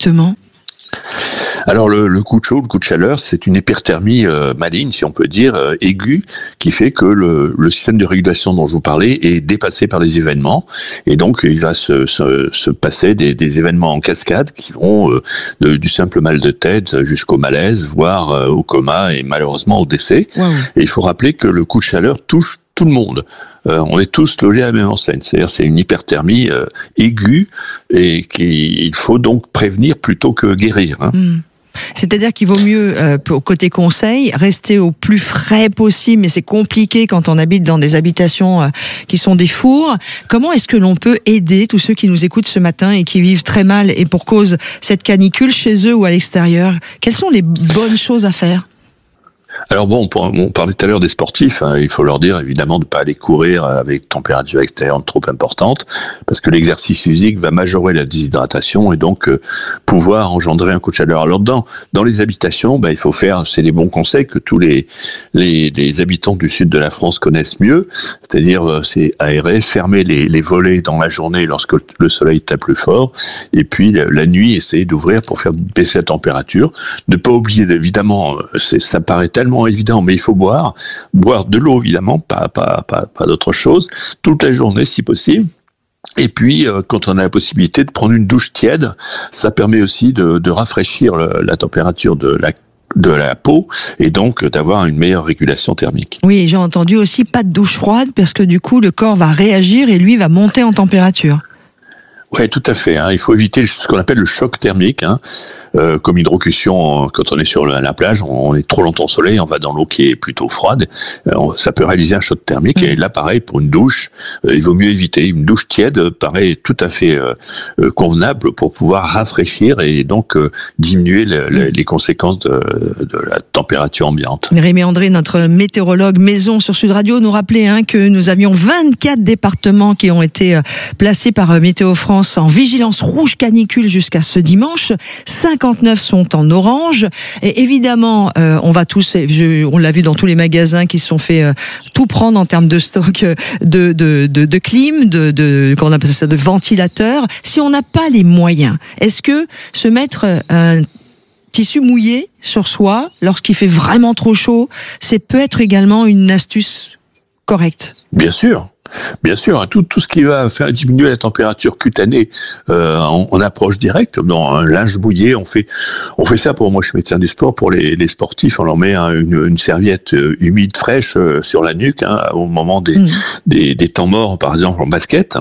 Alors le, le coup de chaud, le coup de chaleur, c'est une hyperthermie euh, maligne, si on peut dire, euh, aiguë, qui fait que le, le système de régulation dont je vous parlais est dépassé par les événements, et donc il va se, se, se passer des, des événements en cascade qui vont euh, de, du simple mal de tête jusqu'au malaise, voire euh, au coma et malheureusement au décès. Wow. Et il faut rappeler que le coup de chaleur touche tout le monde. Euh, on est tous logés à la même enseigne, c'est-à-dire c'est une hyperthermie euh, aiguë et qu'il faut donc prévenir plutôt que guérir. Hein. Mmh. C'est-à-dire qu'il vaut mieux, euh, côté conseil, rester au plus frais possible, mais c'est compliqué quand on habite dans des habitations euh, qui sont des fours. Comment est-ce que l'on peut aider tous ceux qui nous écoutent ce matin et qui vivent très mal et pour cause cette canicule chez eux ou à l'extérieur ? Quelles sont les bonnes choses à faire ? Alors bon, on parlait tout à l'heure des sportifs, hein, il faut leur dire évidemment de ne pas aller courir avec température extérieure trop importante, parce que l'exercice physique va majorer la déshydratation et donc euh, pouvoir engendrer un coup de chaleur. Alors dans, dans les habitations, ben, il faut faire, c'est les bons conseils que tous les, les, les habitants du sud de la France connaissent mieux, c'est-à-dire euh, c'est aérer, fermer les, les volets dans la journée lorsque le soleil tape plus fort, et puis la, la nuit essayer d'ouvrir pour faire baisser la température. Ne pas oublier, évidemment, c'est, ça paraît tellement évident, mais il faut boire, boire de l'eau évidemment, pas, pas, pas, pas d'autre chose, toute la journée si possible. Et puis, euh, quand on a la possibilité de prendre une douche tiède, ça permet aussi de, de rafraîchir le, la température de la de la peau et donc d'avoir une meilleure régulation thermique. Oui, j'ai entendu aussi pas de douche froide parce que du coup le corps va réagir et lui va monter en température. Ouais, tout à fait. Hein. Il faut éviter ce qu'on appelle le choc thermique, hein. euh, comme hydrocution. Quand on est sur la plage, on est trop longtemps au soleil, on va dans l'eau qui est plutôt froide. Euh, ça peut réaliser un choc thermique. Mmh. Et là, pareil, pour une douche, euh, il vaut mieux éviter. Une douche tiède paraît tout à fait euh, euh, convenable pour pouvoir rafraîchir et donc euh, diminuer le, le, les conséquences de, de la température ambiante. Rémi André, notre météorologue maison sur Sud Radio, nous rappelait hein, que nous avions vingt-quatre départements qui ont été placés par euh, Météo France en vigilance rouge canicule jusqu'à ce dimanche. cinquante-neuf sont en orange. Et évidemment, euh, on va tous, je, on l'a vu dans tous les magasins qui se sont fait euh, tout prendre en termes de stock de, de, de, de clim, de, de, qu'on appelle ça, de ventilateurs. Si on n'a pas les moyens, est-ce que se mettre un tissu mouillé sur soi lorsqu'il fait vraiment trop chaud, c'est peut être également une astuce correcte? Bien sûr. Bien sûr, tout, tout ce qui va faire diminuer la température cutanée euh, en, en approche directe, dans un linge mouillé, on fait, on fait ça pour moi, je suis médecin du sport, pour les, les sportifs, on leur met hein, une, une serviette humide fraîche euh, sur la nuque hein, au moment des, mmh. des, des temps morts, par exemple en basket.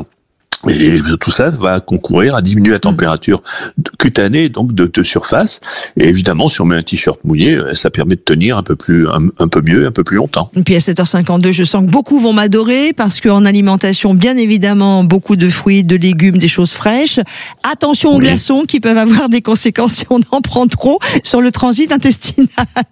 Et tout ça va concourir à diminuer la température cutanée, donc de, de surface. Et évidemment, si on met un t-shirt mouillé, ça permet de tenir un peu plus, un, un peu mieux, un peu plus longtemps. Et puis à sept heures cinquante-deux, je sens que beaucoup vont m'adorer parce qu'en alimentation, bien évidemment, beaucoup de fruits, de légumes, des choses fraîches. Attention aux oui. glaçons qui peuvent avoir des conséquences si on en prend trop sur le transit intestinal.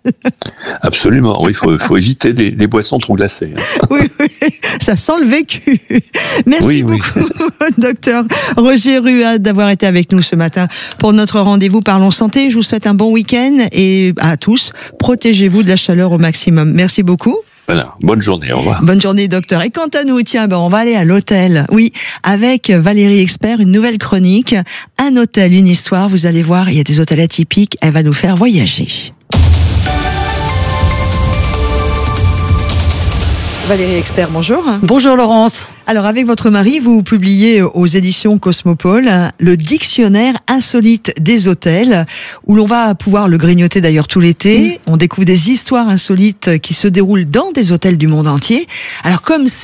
Absolument, oui, il faut, faut éviter des, des boissons trop glacées. Oui, oui, ça sent le vécu. Merci oui, beaucoup. Oui. Docteur Roger Ruat d'avoir été avec nous ce matin pour notre rendez-vous Parlons Santé. Je vous souhaite un bon week-end et à tous, protégez-vous de la chaleur au maximum. Merci beaucoup. Voilà, bonne journée, au revoir. Bonne journée, docteur. Et quant à nous, tiens, ben, on va aller à l'hôtel. Oui, avec Valérie Expert, une nouvelle chronique. Un hôtel, une histoire. Vous allez voir, il y a des hôtels atypiques. Elle va nous faire voyager. Valérie Expert, bonjour. Bonjour Laurence. Alors avec votre mari, vous publiez aux éditions Cosmopole le dictionnaire insolite des hôtels, où l'on va pouvoir le grignoter d'ailleurs tout l'été. Mmh. On découvre des histoires insolites qui se déroulent dans des hôtels du monde entier. Alors comme c'est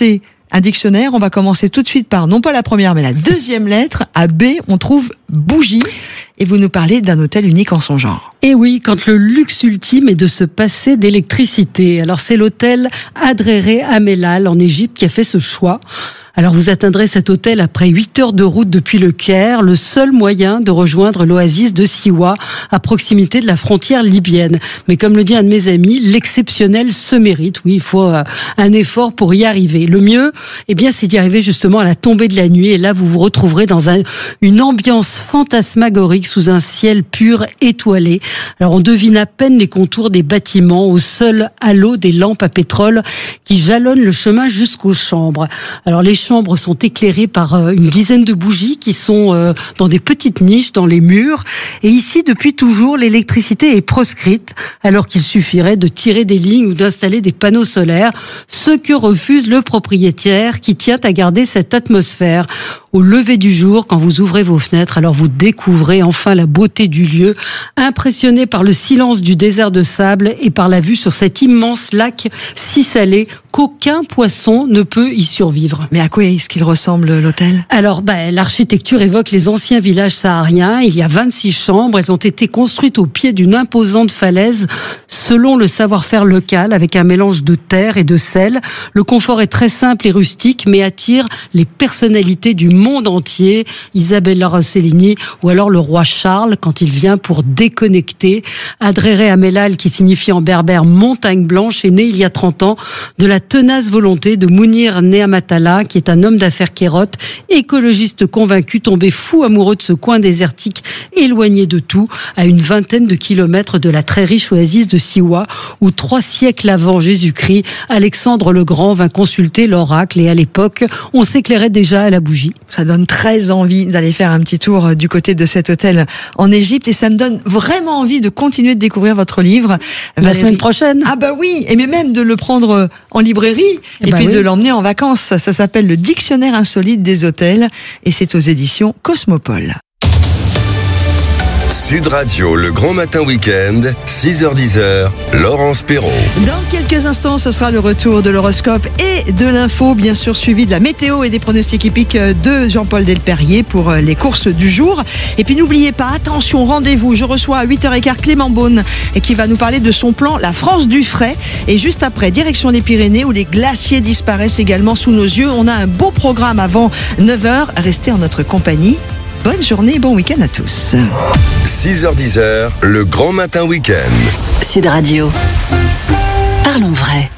Un dictionnaire, on va commencer tout de suite par, non pas la première, mais la deuxième lettre. À B, on trouve bougie. Et vous nous parlez d'un hôtel unique en son genre. Et oui, quand le luxe ultime est de se passer d'électricité. Alors c'est l'hôtel Adréré Amelal en Égypte qui a fait ce choix. Alors vous atteindrez cet hôtel après huit heures de route depuis le Caire, le seul moyen de rejoindre l'oasis de Siwa, à proximité de la frontière libyenne. Mais comme le dit un de mes amis, l'exceptionnel se mérite. Oui, il faut un effort pour y arriver. Le mieux, eh bien, c'est d'y arriver justement à la tombée de la nuit. Et là, vous vous retrouverez dans un, une ambiance fantasmagorique sous un ciel pur étoilé. Alors on devine à peine les contours des bâtiments au seul halo des lampes à pétrole qui jalonnent le chemin jusqu'aux chambres. Alors les chambres sont éclairées par une dizaine de bougies qui sont dans des petites niches dans les murs. Et ici, depuis toujours, l'électricité est proscrite, alors qu'il suffirait de tirer des lignes ou d'installer des panneaux solaires, ce que refuse le propriétaire qui tient à garder cette atmosphère. Au lever du jour, quand vous ouvrez vos fenêtres, alors vous découvrez enfin la beauté du lieu, impressionné par le silence du désert de sable et par la vue sur cet immense lac si salé qu'aucun poisson ne peut y survivre. Mais à quoi est-ce qu'il ressemble, l'hôtel ? Alors, bah, l'architecture évoque les anciens villages sahariens. Il y a vingt-six chambres. Elles ont été construites au pied d'une imposante falaise selon le savoir-faire local, avec un mélange de terre et de sel. Le confort est très simple et rustique, mais attire les personnalités du monde entier. Isabella Rossellini ou alors le roi Charles, quand il vient pour déconnecter. Adréré Amelal, qui signifie en berbère montagne blanche, est né il y a trente ans de la tenace volonté de Mounir Neamatalla, qui est un homme d'affaires kérote, écologiste convaincu, tombé fou amoureux de ce coin désertique, éloigné de tout, à une vingtaine de kilomètres de la très riche oasis de Siwa, où trois siècles avant Jésus-Christ, Alexandre le Grand vint consulter l'oracle, et à l'époque, on s'éclairait déjà à la bougie. Ça donne très envie d'aller faire un petit tour du côté de cet hôtel en Égypte, et ça me donne vraiment envie de continuer de découvrir votre livre. La Valérie. Semaine prochaine. Ah bah oui, et mais même de le prendre en librairie, et, et bah puis oui. de l'emmener en vacances. Ça s'appelle le Dictionnaire insolite des hôtels, et c'est aux éditions Cosmopole. Sud Radio, le grand matin week-end, six heures dix, Laurence Perrault. Dans quelques instants, ce sera le retour de l'horoscope et de l'info, bien sûr suivi de la météo et des pronostics hippiques de Jean-Paul Delperrier pour les courses du jour. Et puis n'oubliez pas, attention, rendez-vous, je reçois à huit heures quinze Clément Beaune et qui va nous parler de son plan La France du frais. Et juste après, direction les Pyrénées où les glaciers disparaissent également sous nos yeux. On a un beau programme avant neuf heures. Restez en notre compagnie. Bonne journée et bon week-end à tous. six heures dix, le grand matin week-end. Sud Radio. Parlons vrai.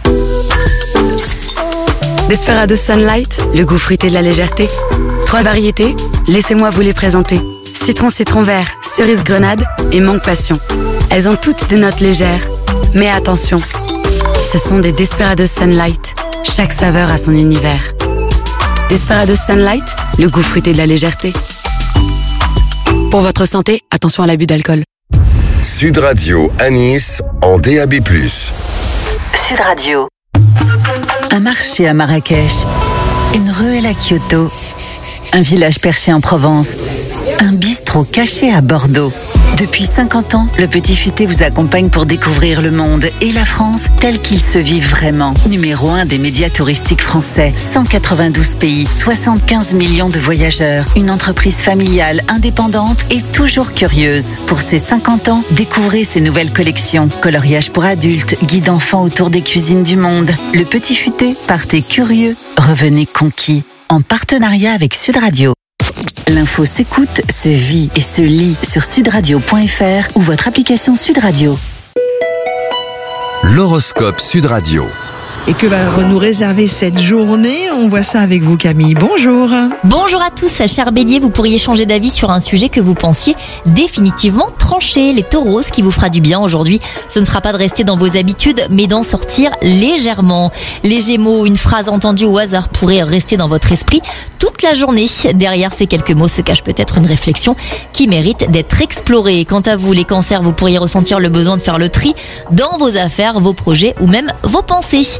Desperados Sunlight, le goût fruité de la légèreté. Trois variétés, laissez-moi vous les présenter. Citron citron vert, cerise grenade et mangue passion. Elles ont toutes des notes légères. Mais attention, ce sont des Desperados Sunlight. Chaque saveur a son univers. Desperados Sunlight, le goût fruité de la légèreté. Pour votre santé, attention à l'abus d'alcool. Sud Radio à Nice en D A B plus. Sud Radio. Un marché à Marrakech, une ruelle à Kyoto, un village perché en Provence, un bistrot caché à Bordeaux. Depuis cinquante ans, le Petit Futé vous accompagne pour découvrir le monde et la France tel qu'il se vit vraiment. Numéro un des médias touristiques français, cent quatre-vingt-douze pays, soixante-quinze millions de voyageurs, une entreprise familiale, indépendante et toujours curieuse. Pour ses cinquante ans, découvrez ses nouvelles collections. Coloriage pour adultes, guide enfants autour des cuisines du monde. Le Petit Futé, partez curieux, revenez conquis. En partenariat avec Sud Radio. L'info s'écoute, se vit et se lit sur sudradio point f r ou votre application Sud Radio. L'horoscope Sud Radio. Et que va nous réserver cette journée? On voit ça avec vous, Camille. Bonjour. Bonjour à tous, chers béliers. Vous pourriez changer d'avis sur un sujet que vous pensiez définitivement tranché. Les taureaux, ce qui vous fera du bien aujourd'hui, ce ne sera pas de rester dans vos habitudes, mais d'en sortir légèrement. Les gémeaux, une phrase entendue au hasard pourrait rester dans votre esprit toute la journée. Derrière ces quelques mots se cache peut-être une réflexion qui mérite d'être explorée. Quant à vous, les cancers, vous pourriez ressentir le besoin de faire le tri dans vos affaires, vos projets ou même vos pensées.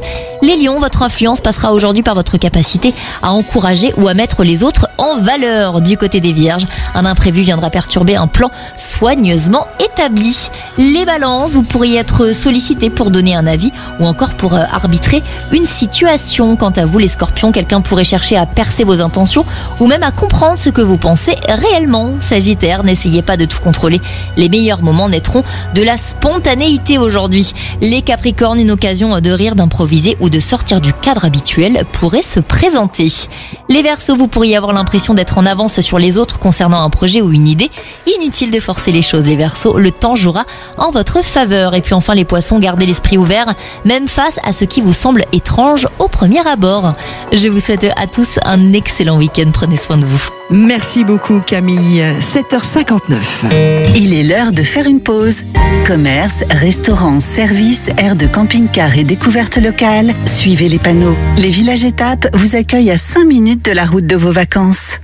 Les lions, votre influence passera aujourd'hui par votre capacité à encourager ou à mettre les autres en valeur. Du côté des vierges, un imprévu viendra perturber un plan soigneusement établi. Les balances, vous pourriez être sollicité pour donner un avis ou encore pour arbitrer une situation. Quant à vous, les scorpions, quelqu'un pourrait chercher à percer vos intentions ou même à comprendre ce que vous pensez réellement. Sagittaire, n'essayez pas de tout contrôler. Les meilleurs moments naîtront de la spontanéité aujourd'hui. Les capricornes, une occasion de rire, d'improviser ou de sortir du cadre habituel pourrait se présenter. Les verseaux, vous pourriez avoir l'impression d'être en avance sur les autres concernant un projet ou une idée. Inutile de forcer les choses, les verseaux, le temps jouera en votre faveur. Et puis enfin les poissons, gardez l'esprit ouvert, même face à ce qui vous semble étrange au premier abord. Je vous souhaite à tous un excellent week-end, prenez soin de vous. Merci beaucoup Camille, sept heures cinquante-neuf. Il est l'heure de faire une pause. Commerce, restaurants, services, aires de camping-car et découvertes locales, suivez les panneaux. Les villages étapes vous accueillent à cinq minutes de la route de vos vacances.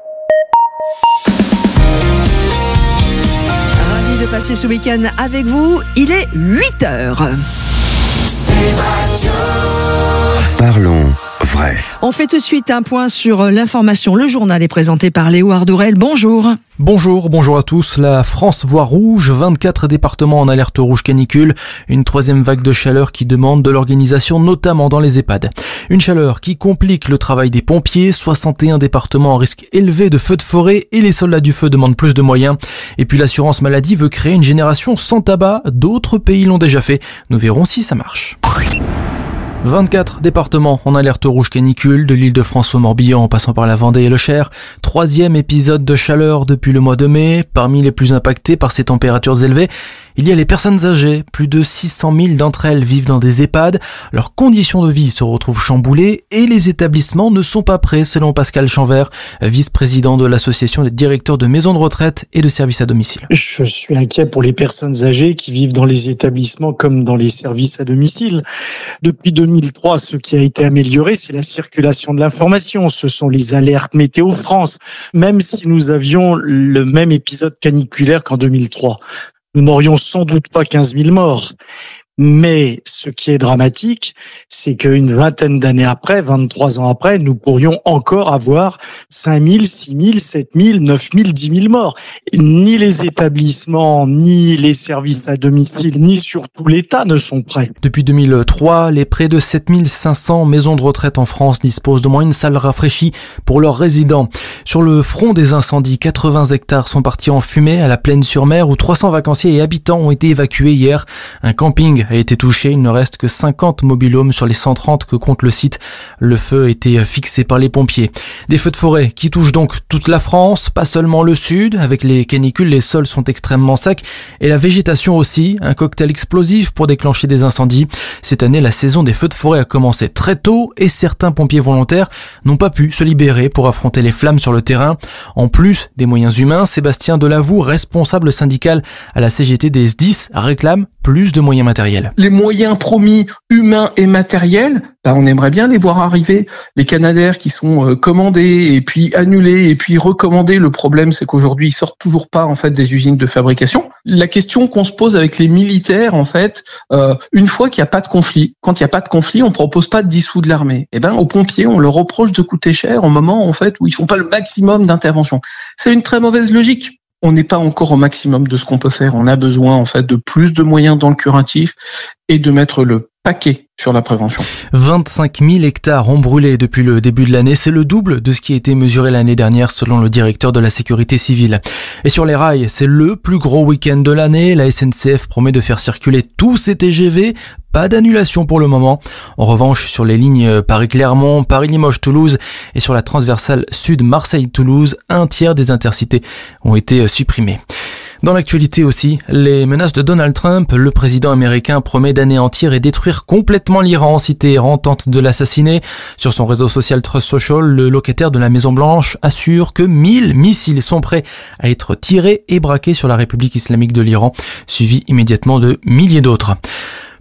Ravi de passer ce week-end avec vous, il est huit heures. Parlons vrai. On fait tout de suite un point sur l'information. Le journal est présenté par Léo Ardorel. Bonjour. Bonjour, bonjour à tous. La France voit rouge, vingt-quatre départements en alerte rouge canicule. Une troisième vague de chaleur qui demande de l'organisation, notamment dans les EHPAD. Une chaleur qui complique le travail des pompiers. soixante et un départements en risque élevé de feux de forêt et les soldats du feu demandent plus de moyens. Et puis l'assurance maladie veut créer une génération sans tabac. D'autres pays l'ont déjà fait. Nous verrons si ça marche. vingt-quatre départements en alerte rouge canicule, de l'Île-de-France au Morbihan en passant par la Vendée et le Cher. Troisième épisode de chaleur depuis le mois de mai. Parmi les plus impactés par ces températures élevées, il y a les personnes âgées. Plus de six cent mille d'entre elles vivent dans des EHPAD. Leurs conditions de vie se retrouvent chamboulées et les établissements ne sont pas prêts, selon Pascal Chanvert, vice-président de l'association des directeurs de maisons de retraite et de services à domicile. Je suis inquiet pour les personnes âgées qui vivent dans les établissements comme dans les services à domicile. Depuis deux mille trois, ce qui a été amélioré, c'est la circulation de l'information. Ce sont les alertes Météo France. Même si nous avions le même épisode caniculaire qu'en deux mille trois, nous n'aurions sans doute pas quinze mille morts. Mais ce qui est dramatique, c'est qu'une vingtaine d'années après, vingt-trois ans après, nous pourrions encore avoir cinq mille, six mille, sept mille, neuf mille, dix mille morts. Ni les établissements, ni les services à domicile, ni surtout l'État ne sont prêts. Depuis deux mille trois, les près de sept mille cinq cents maisons de retraite en France disposent d'au moins une salle rafraîchie pour leurs résidents. Sur le front des incendies, quatre-vingts hectares sont partis en fumée à la Plaine-sur-Mer où trois cents vacanciers et habitants ont été évacués hier. Un camping a été touché, il ne reste que cinquante mobil-homes sur les cent trente que compte le site. Le feu a été fixé par les pompiers. Des feux de forêt qui touchent donc toute la France, pas seulement le sud. Avec les canicules, les sols sont extrêmement secs et la végétation aussi. Un cocktail explosif pour déclencher des incendies. Cette année, la saison des feux de forêt a commencé très tôt et certains pompiers volontaires n'ont pas pu se libérer pour affronter les flammes sur le terrain. En plus des moyens humains, Sébastien Delavoux, responsable syndical à la C G T des S D I S, réclame plus de moyens matériels. Les moyens promis humains et matériels, bah on aimerait bien les voir arriver. Les Canadair qui sont euh, commandés et puis annulés et puis recommandés. Le problème, c'est qu'aujourd'hui, ils sortent toujours pas en fait des usines de fabrication. La question qu'on se pose avec les militaires, en fait, euh, une fois qu'il n'y a pas de conflit, quand il n'y a pas de conflit, on propose pas de dissoudre l'armée. Eh ben, aux pompiers, on leur reproche de coûter cher au moment en fait où ils font pas le maximum d'intervention. C'est une très mauvaise logique. On n'est pas encore au maximum de ce qu'on peut faire. On a besoin en fait de plus de moyens dans le curatif et de mettre le paquet sur la prévention. vingt-cinq mille hectares ont brûlé depuis le début de l'année. C'est le double de ce qui a été mesuré l'année dernière selon le directeur de la sécurité civile. Et sur les rails, c'est le plus gros week-end de l'année. La S N C F promet de faire circuler tous ses T G V. Pas d'annulation pour le moment. En revanche, sur les lignes Paris-Clermont, Paris-Limoges-Toulouse et sur la transversale sud Marseille-Toulouse, un tiers des intercités ont été supprimés. Dans l'actualité aussi, les menaces de Donald Trump, le président américain promet d'anéantir et détruire complètement l'Iran si Téhéran tente de l'assassiner. Sur son réseau social Trust Social, le locataire de la Maison-Blanche assure que mille missiles sont prêts à être tirés et braqués sur la République islamique de l'Iran, suivi immédiatement de milliers d'autres.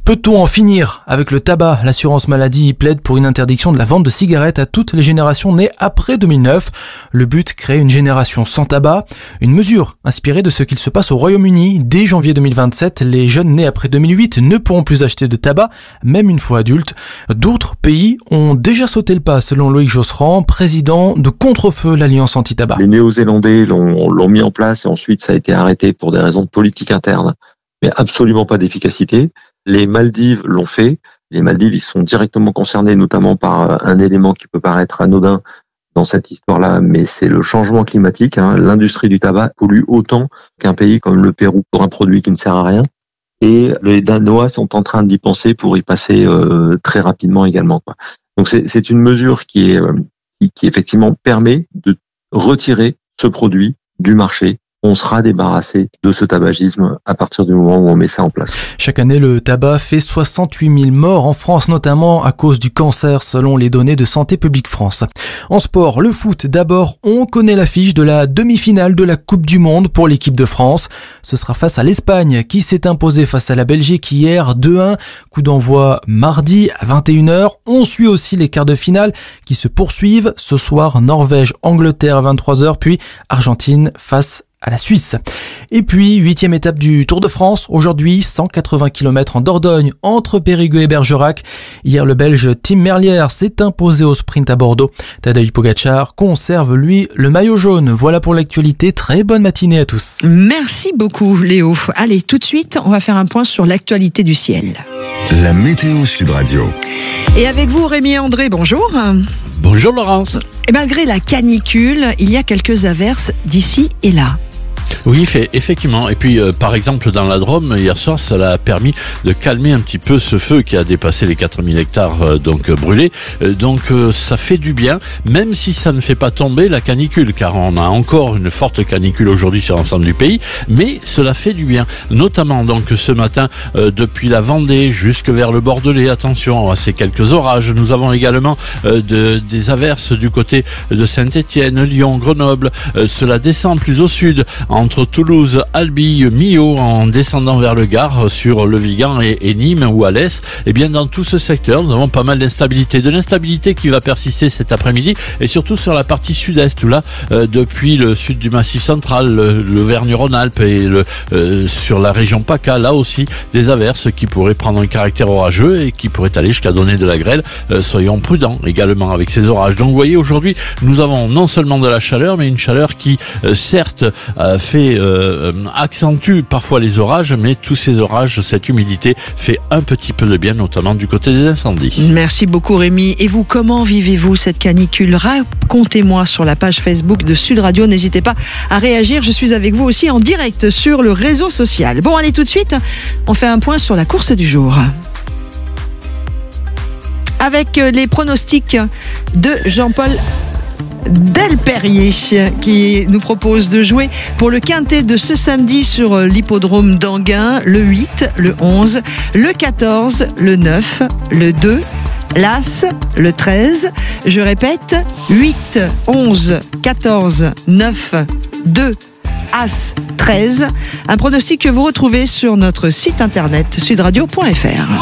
Peut-on en finir avec le tabac ? L'assurance maladie plaide pour une interdiction de la vente de cigarettes à toutes les générations nées après deux mille neuf. Le but, créer une génération sans tabac. Une mesure inspirée de ce qu'il se passe au Royaume-Uni. Dès janvier deux mille vingt-sept, les jeunes nés après deux mille huit ne pourront plus acheter de tabac, même une fois adultes. D'autres pays ont déjà sauté le pas, selon Loïc Josserand, président de Contre-Feu, l'Alliance anti-tabac. Les Néo-Zélandais l'ont, l'ont mis en place et ensuite ça a été arrêté pour des raisons de politique interne, mais absolument pas d'efficacité. Les Maldives l'ont fait. Les Maldives, ils sont directement concernés, notamment par un élément qui peut paraître anodin dans cette histoire-là, mais c'est le changement climatique. Hein. L'industrie du tabac pollue autant qu'un pays comme le Pérou pour un produit qui ne sert à rien. Et les Danois sont en train d'y penser pour y passer euh, très rapidement également, quoi. Donc c'est, c'est une mesure qui est euh, qui, qui effectivement permet de retirer ce produit du marché. On sera débarrassé de ce tabagisme à partir du moment où on met ça en place. Chaque année, le tabac fait soixante-huit mille morts en France, notamment à cause du cancer, selon les données de Santé publique France. En sport, le foot, d'abord, on connaît l'affiche de la demi-finale de la Coupe du Monde pour l'équipe de France. Ce sera face à l'Espagne, qui s'est imposée face à la Belgique hier deux un. Coup d'envoi mardi à vingt et une heures. On suit aussi les quarts de finale qui se poursuivent. Ce soir, Norvège-Angleterre à vingt-trois heures, puis Argentine face à la Suisse. Et puis, huitième étape du Tour de France. Aujourd'hui, cent quatre-vingts kilomètres en Dordogne, entre Périgueux et Bergerac. Hier, le Belge Tim Merlier s'est imposé au sprint à Bordeaux. Tadej Pogacar conserve, lui, le maillot jaune. Voilà pour l'actualité. Très bonne matinée à tous. Merci beaucoup, Léo. Allez, tout de suite, on va faire un point sur l'actualité du ciel. La météo Sud Radio. Et avec vous, Rémi et André, bonjour. Bonjour Laurence. Et malgré la canicule, il y a quelques averses d'ici et là. Oui, fait, effectivement. Et puis, euh, par exemple, dans la Drôme, hier soir, ça a permis de calmer un petit peu ce feu qui a dépassé les quatre mille hectares euh, donc euh, brûlés. Euh, donc, euh, ça fait du bien, même si ça ne fait pas tomber la canicule, car on a encore une forte canicule aujourd'hui sur l'ensemble du pays. Mais cela fait du bien, notamment donc ce matin euh, depuis la Vendée jusque vers le Bordelais. Attention à ces quelques orages. Nous avons également euh, de, des averses du côté de Saint-Étienne, Lyon, Grenoble. Euh, cela descend plus au sud, entre Toulouse, Albi, Millau, en descendant vers le Gard, sur le Vigan et, et Nîmes ou Alès. Et bien dans tout ce secteur, nous avons pas mal d'instabilité. De l'instabilité qui va persister cet après-midi et surtout sur la partie sud-est où là, euh, depuis le sud du Massif central, le, l'Auvergne-Rhône-Alpes et le, euh, sur la région PACA, là aussi des averses qui pourraient prendre un caractère orageux et qui pourraient aller jusqu'à donner de la grêle. Euh, soyons prudents également avec ces orages. Donc vous voyez, aujourd'hui, nous avons non seulement de la chaleur, mais une chaleur qui, euh, certes, euh, fait Euh, accentue parfois les orages, mais tous ces orages, cette humidité fait un petit peu de bien, notamment du côté des incendies. Merci beaucoup Rémi. Et vous, comment vivez-vous cette canicule ? Racontez-moi sur la page Facebook de Sud Radio. N'hésitez pas à réagir. Je suis avec vous aussi en direct sur le réseau social. Bon, allez, tout de suite, on fait un point sur la course du jour. Avec les pronostics de Jean-Paul Delperrier qui nous propose de jouer pour le quintet de ce samedi sur l'hippodrome d'Anguin, le huit, le onze, le quatorze, le neuf, le deux, l'As, le treize. Je répète, huit, onze, quatorze, neuf, deux, As, treize. Un pronostic que vous retrouvez sur notre site internet sudradio point f r.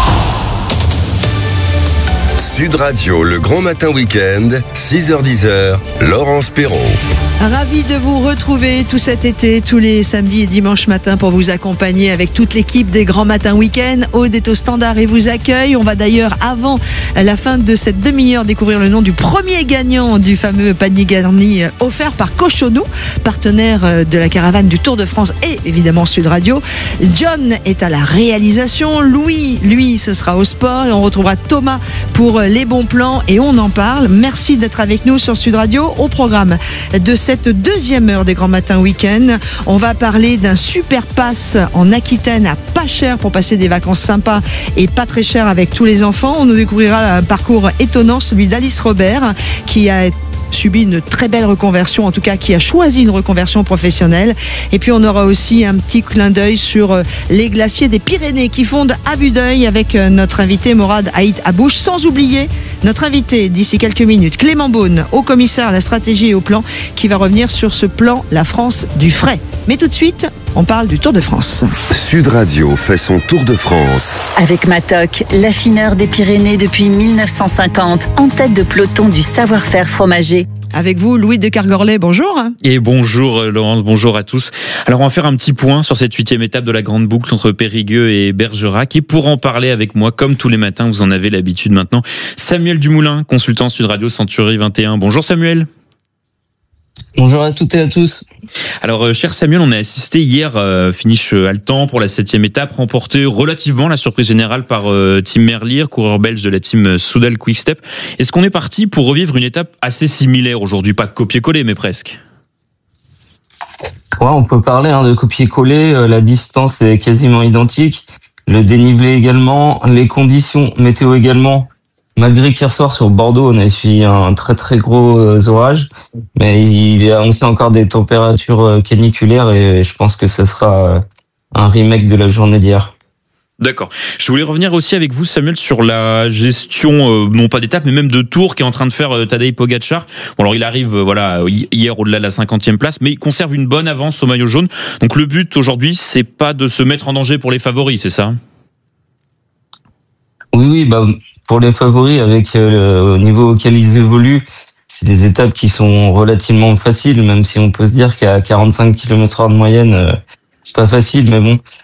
Sud Radio, le grand matin week-end, six heures dix, Laurence Perron. Ravi de vous retrouver tout cet été, tous les samedis et dimanches matins pour vous accompagner avec toute l'équipe des Grands Matins Week-end. Aude est au standard et vous accueille. On va d'ailleurs, avant la fin de cette demi-heure, découvrir le nom du premier gagnant du fameux panier garni offert par Cochonou, partenaire de la caravane du Tour de France et évidemment Sud Radio. John est à la réalisation. Louis, lui, ce sera au sport. Et on retrouvera Thomas pour les bons plans et on en parle. Merci d'être avec nous sur Sud Radio. Au programme de cette deuxième heure des Grands Matins Week-end, on va parler d'un super pass en Aquitaine à pas cher pour passer des vacances sympas et pas très cher avec tous les enfants. On nous découvrira un parcours étonnant, celui d'Alice Robert, qui a subi une très belle reconversion, en tout cas qui a choisi une reconversion professionnelle. Et puis on aura aussi un petit clin d'œil sur les glaciers des Pyrénées qui fondent à Budeuil avec notre invité Morad Haït Abouche, sans oublier Notre invité d'ici quelques minutes, Clément Beaune, haut commissaire à la stratégie et au plan, qui va revenir sur ce plan La France du frais. Mais tout de suite, on parle du Tour de France. Sud Radio fait son Tour de France. Avec Matok, l'affineur des Pyrénées depuis mille neuf cent cinquante, en tête de peloton du savoir-faire fromager. Avec vous, Louis de Kergorlet, bonjour. Et bonjour Laurence, bonjour à tous. Alors on va faire un petit point sur cette huitième étape de la grande boucle entre Périgueux et Bergerac. Et pour en parler avec moi, comme tous les matins, vous en avez l'habitude maintenant, Samuel Dumoulin, consultant Sud Radio Century vingt et un. Bonjour Samuel. Bonjour à toutes et à tous. Alors, euh, cher Samuel, on a assisté hier, euh, finish euh, haletant pour la septième étape, remportée relativement la surprise générale par euh, Tim Merlier, coureur belge de la team Soudal Quick-Step. Est-ce qu'on est parti pour revivre une étape assez similaire aujourd'hui? Pas de copier-coller, mais presque. Ouais, on peut parler hein, de copier-coller. Euh, la distance est quasiment identique. Le dénivelé également. Les conditions météo également. Malgré qu'hier soir sur Bordeaux, on a suivi un très très gros euh, orage, mais il y a, on sait encore des températures euh, caniculaires et je pense que ce sera euh, un remake de la journée d'hier. D'accord. Je voulais revenir aussi avec vous, Samuel, sur la gestion, euh, non pas d'étape, mais même de tour qu'est en train de faire euh, Tadej Pogacar. Bon, alors il arrive, euh, voilà, hier au-delà de la cinquantième place, mais il conserve une bonne avance au maillot jaune. Donc le but aujourd'hui, c'est pas de se mettre en danger pour les favoris, c'est ça? Oui, oui, bah. Pour les favoris, avec euh, au niveau auquel ils évoluent, c'est des étapes qui sont relativement faciles, même si on peut se dire qu'à quarante-cinq kilomètres heure de moyenne, euh, c'est pas facile. Mais bon,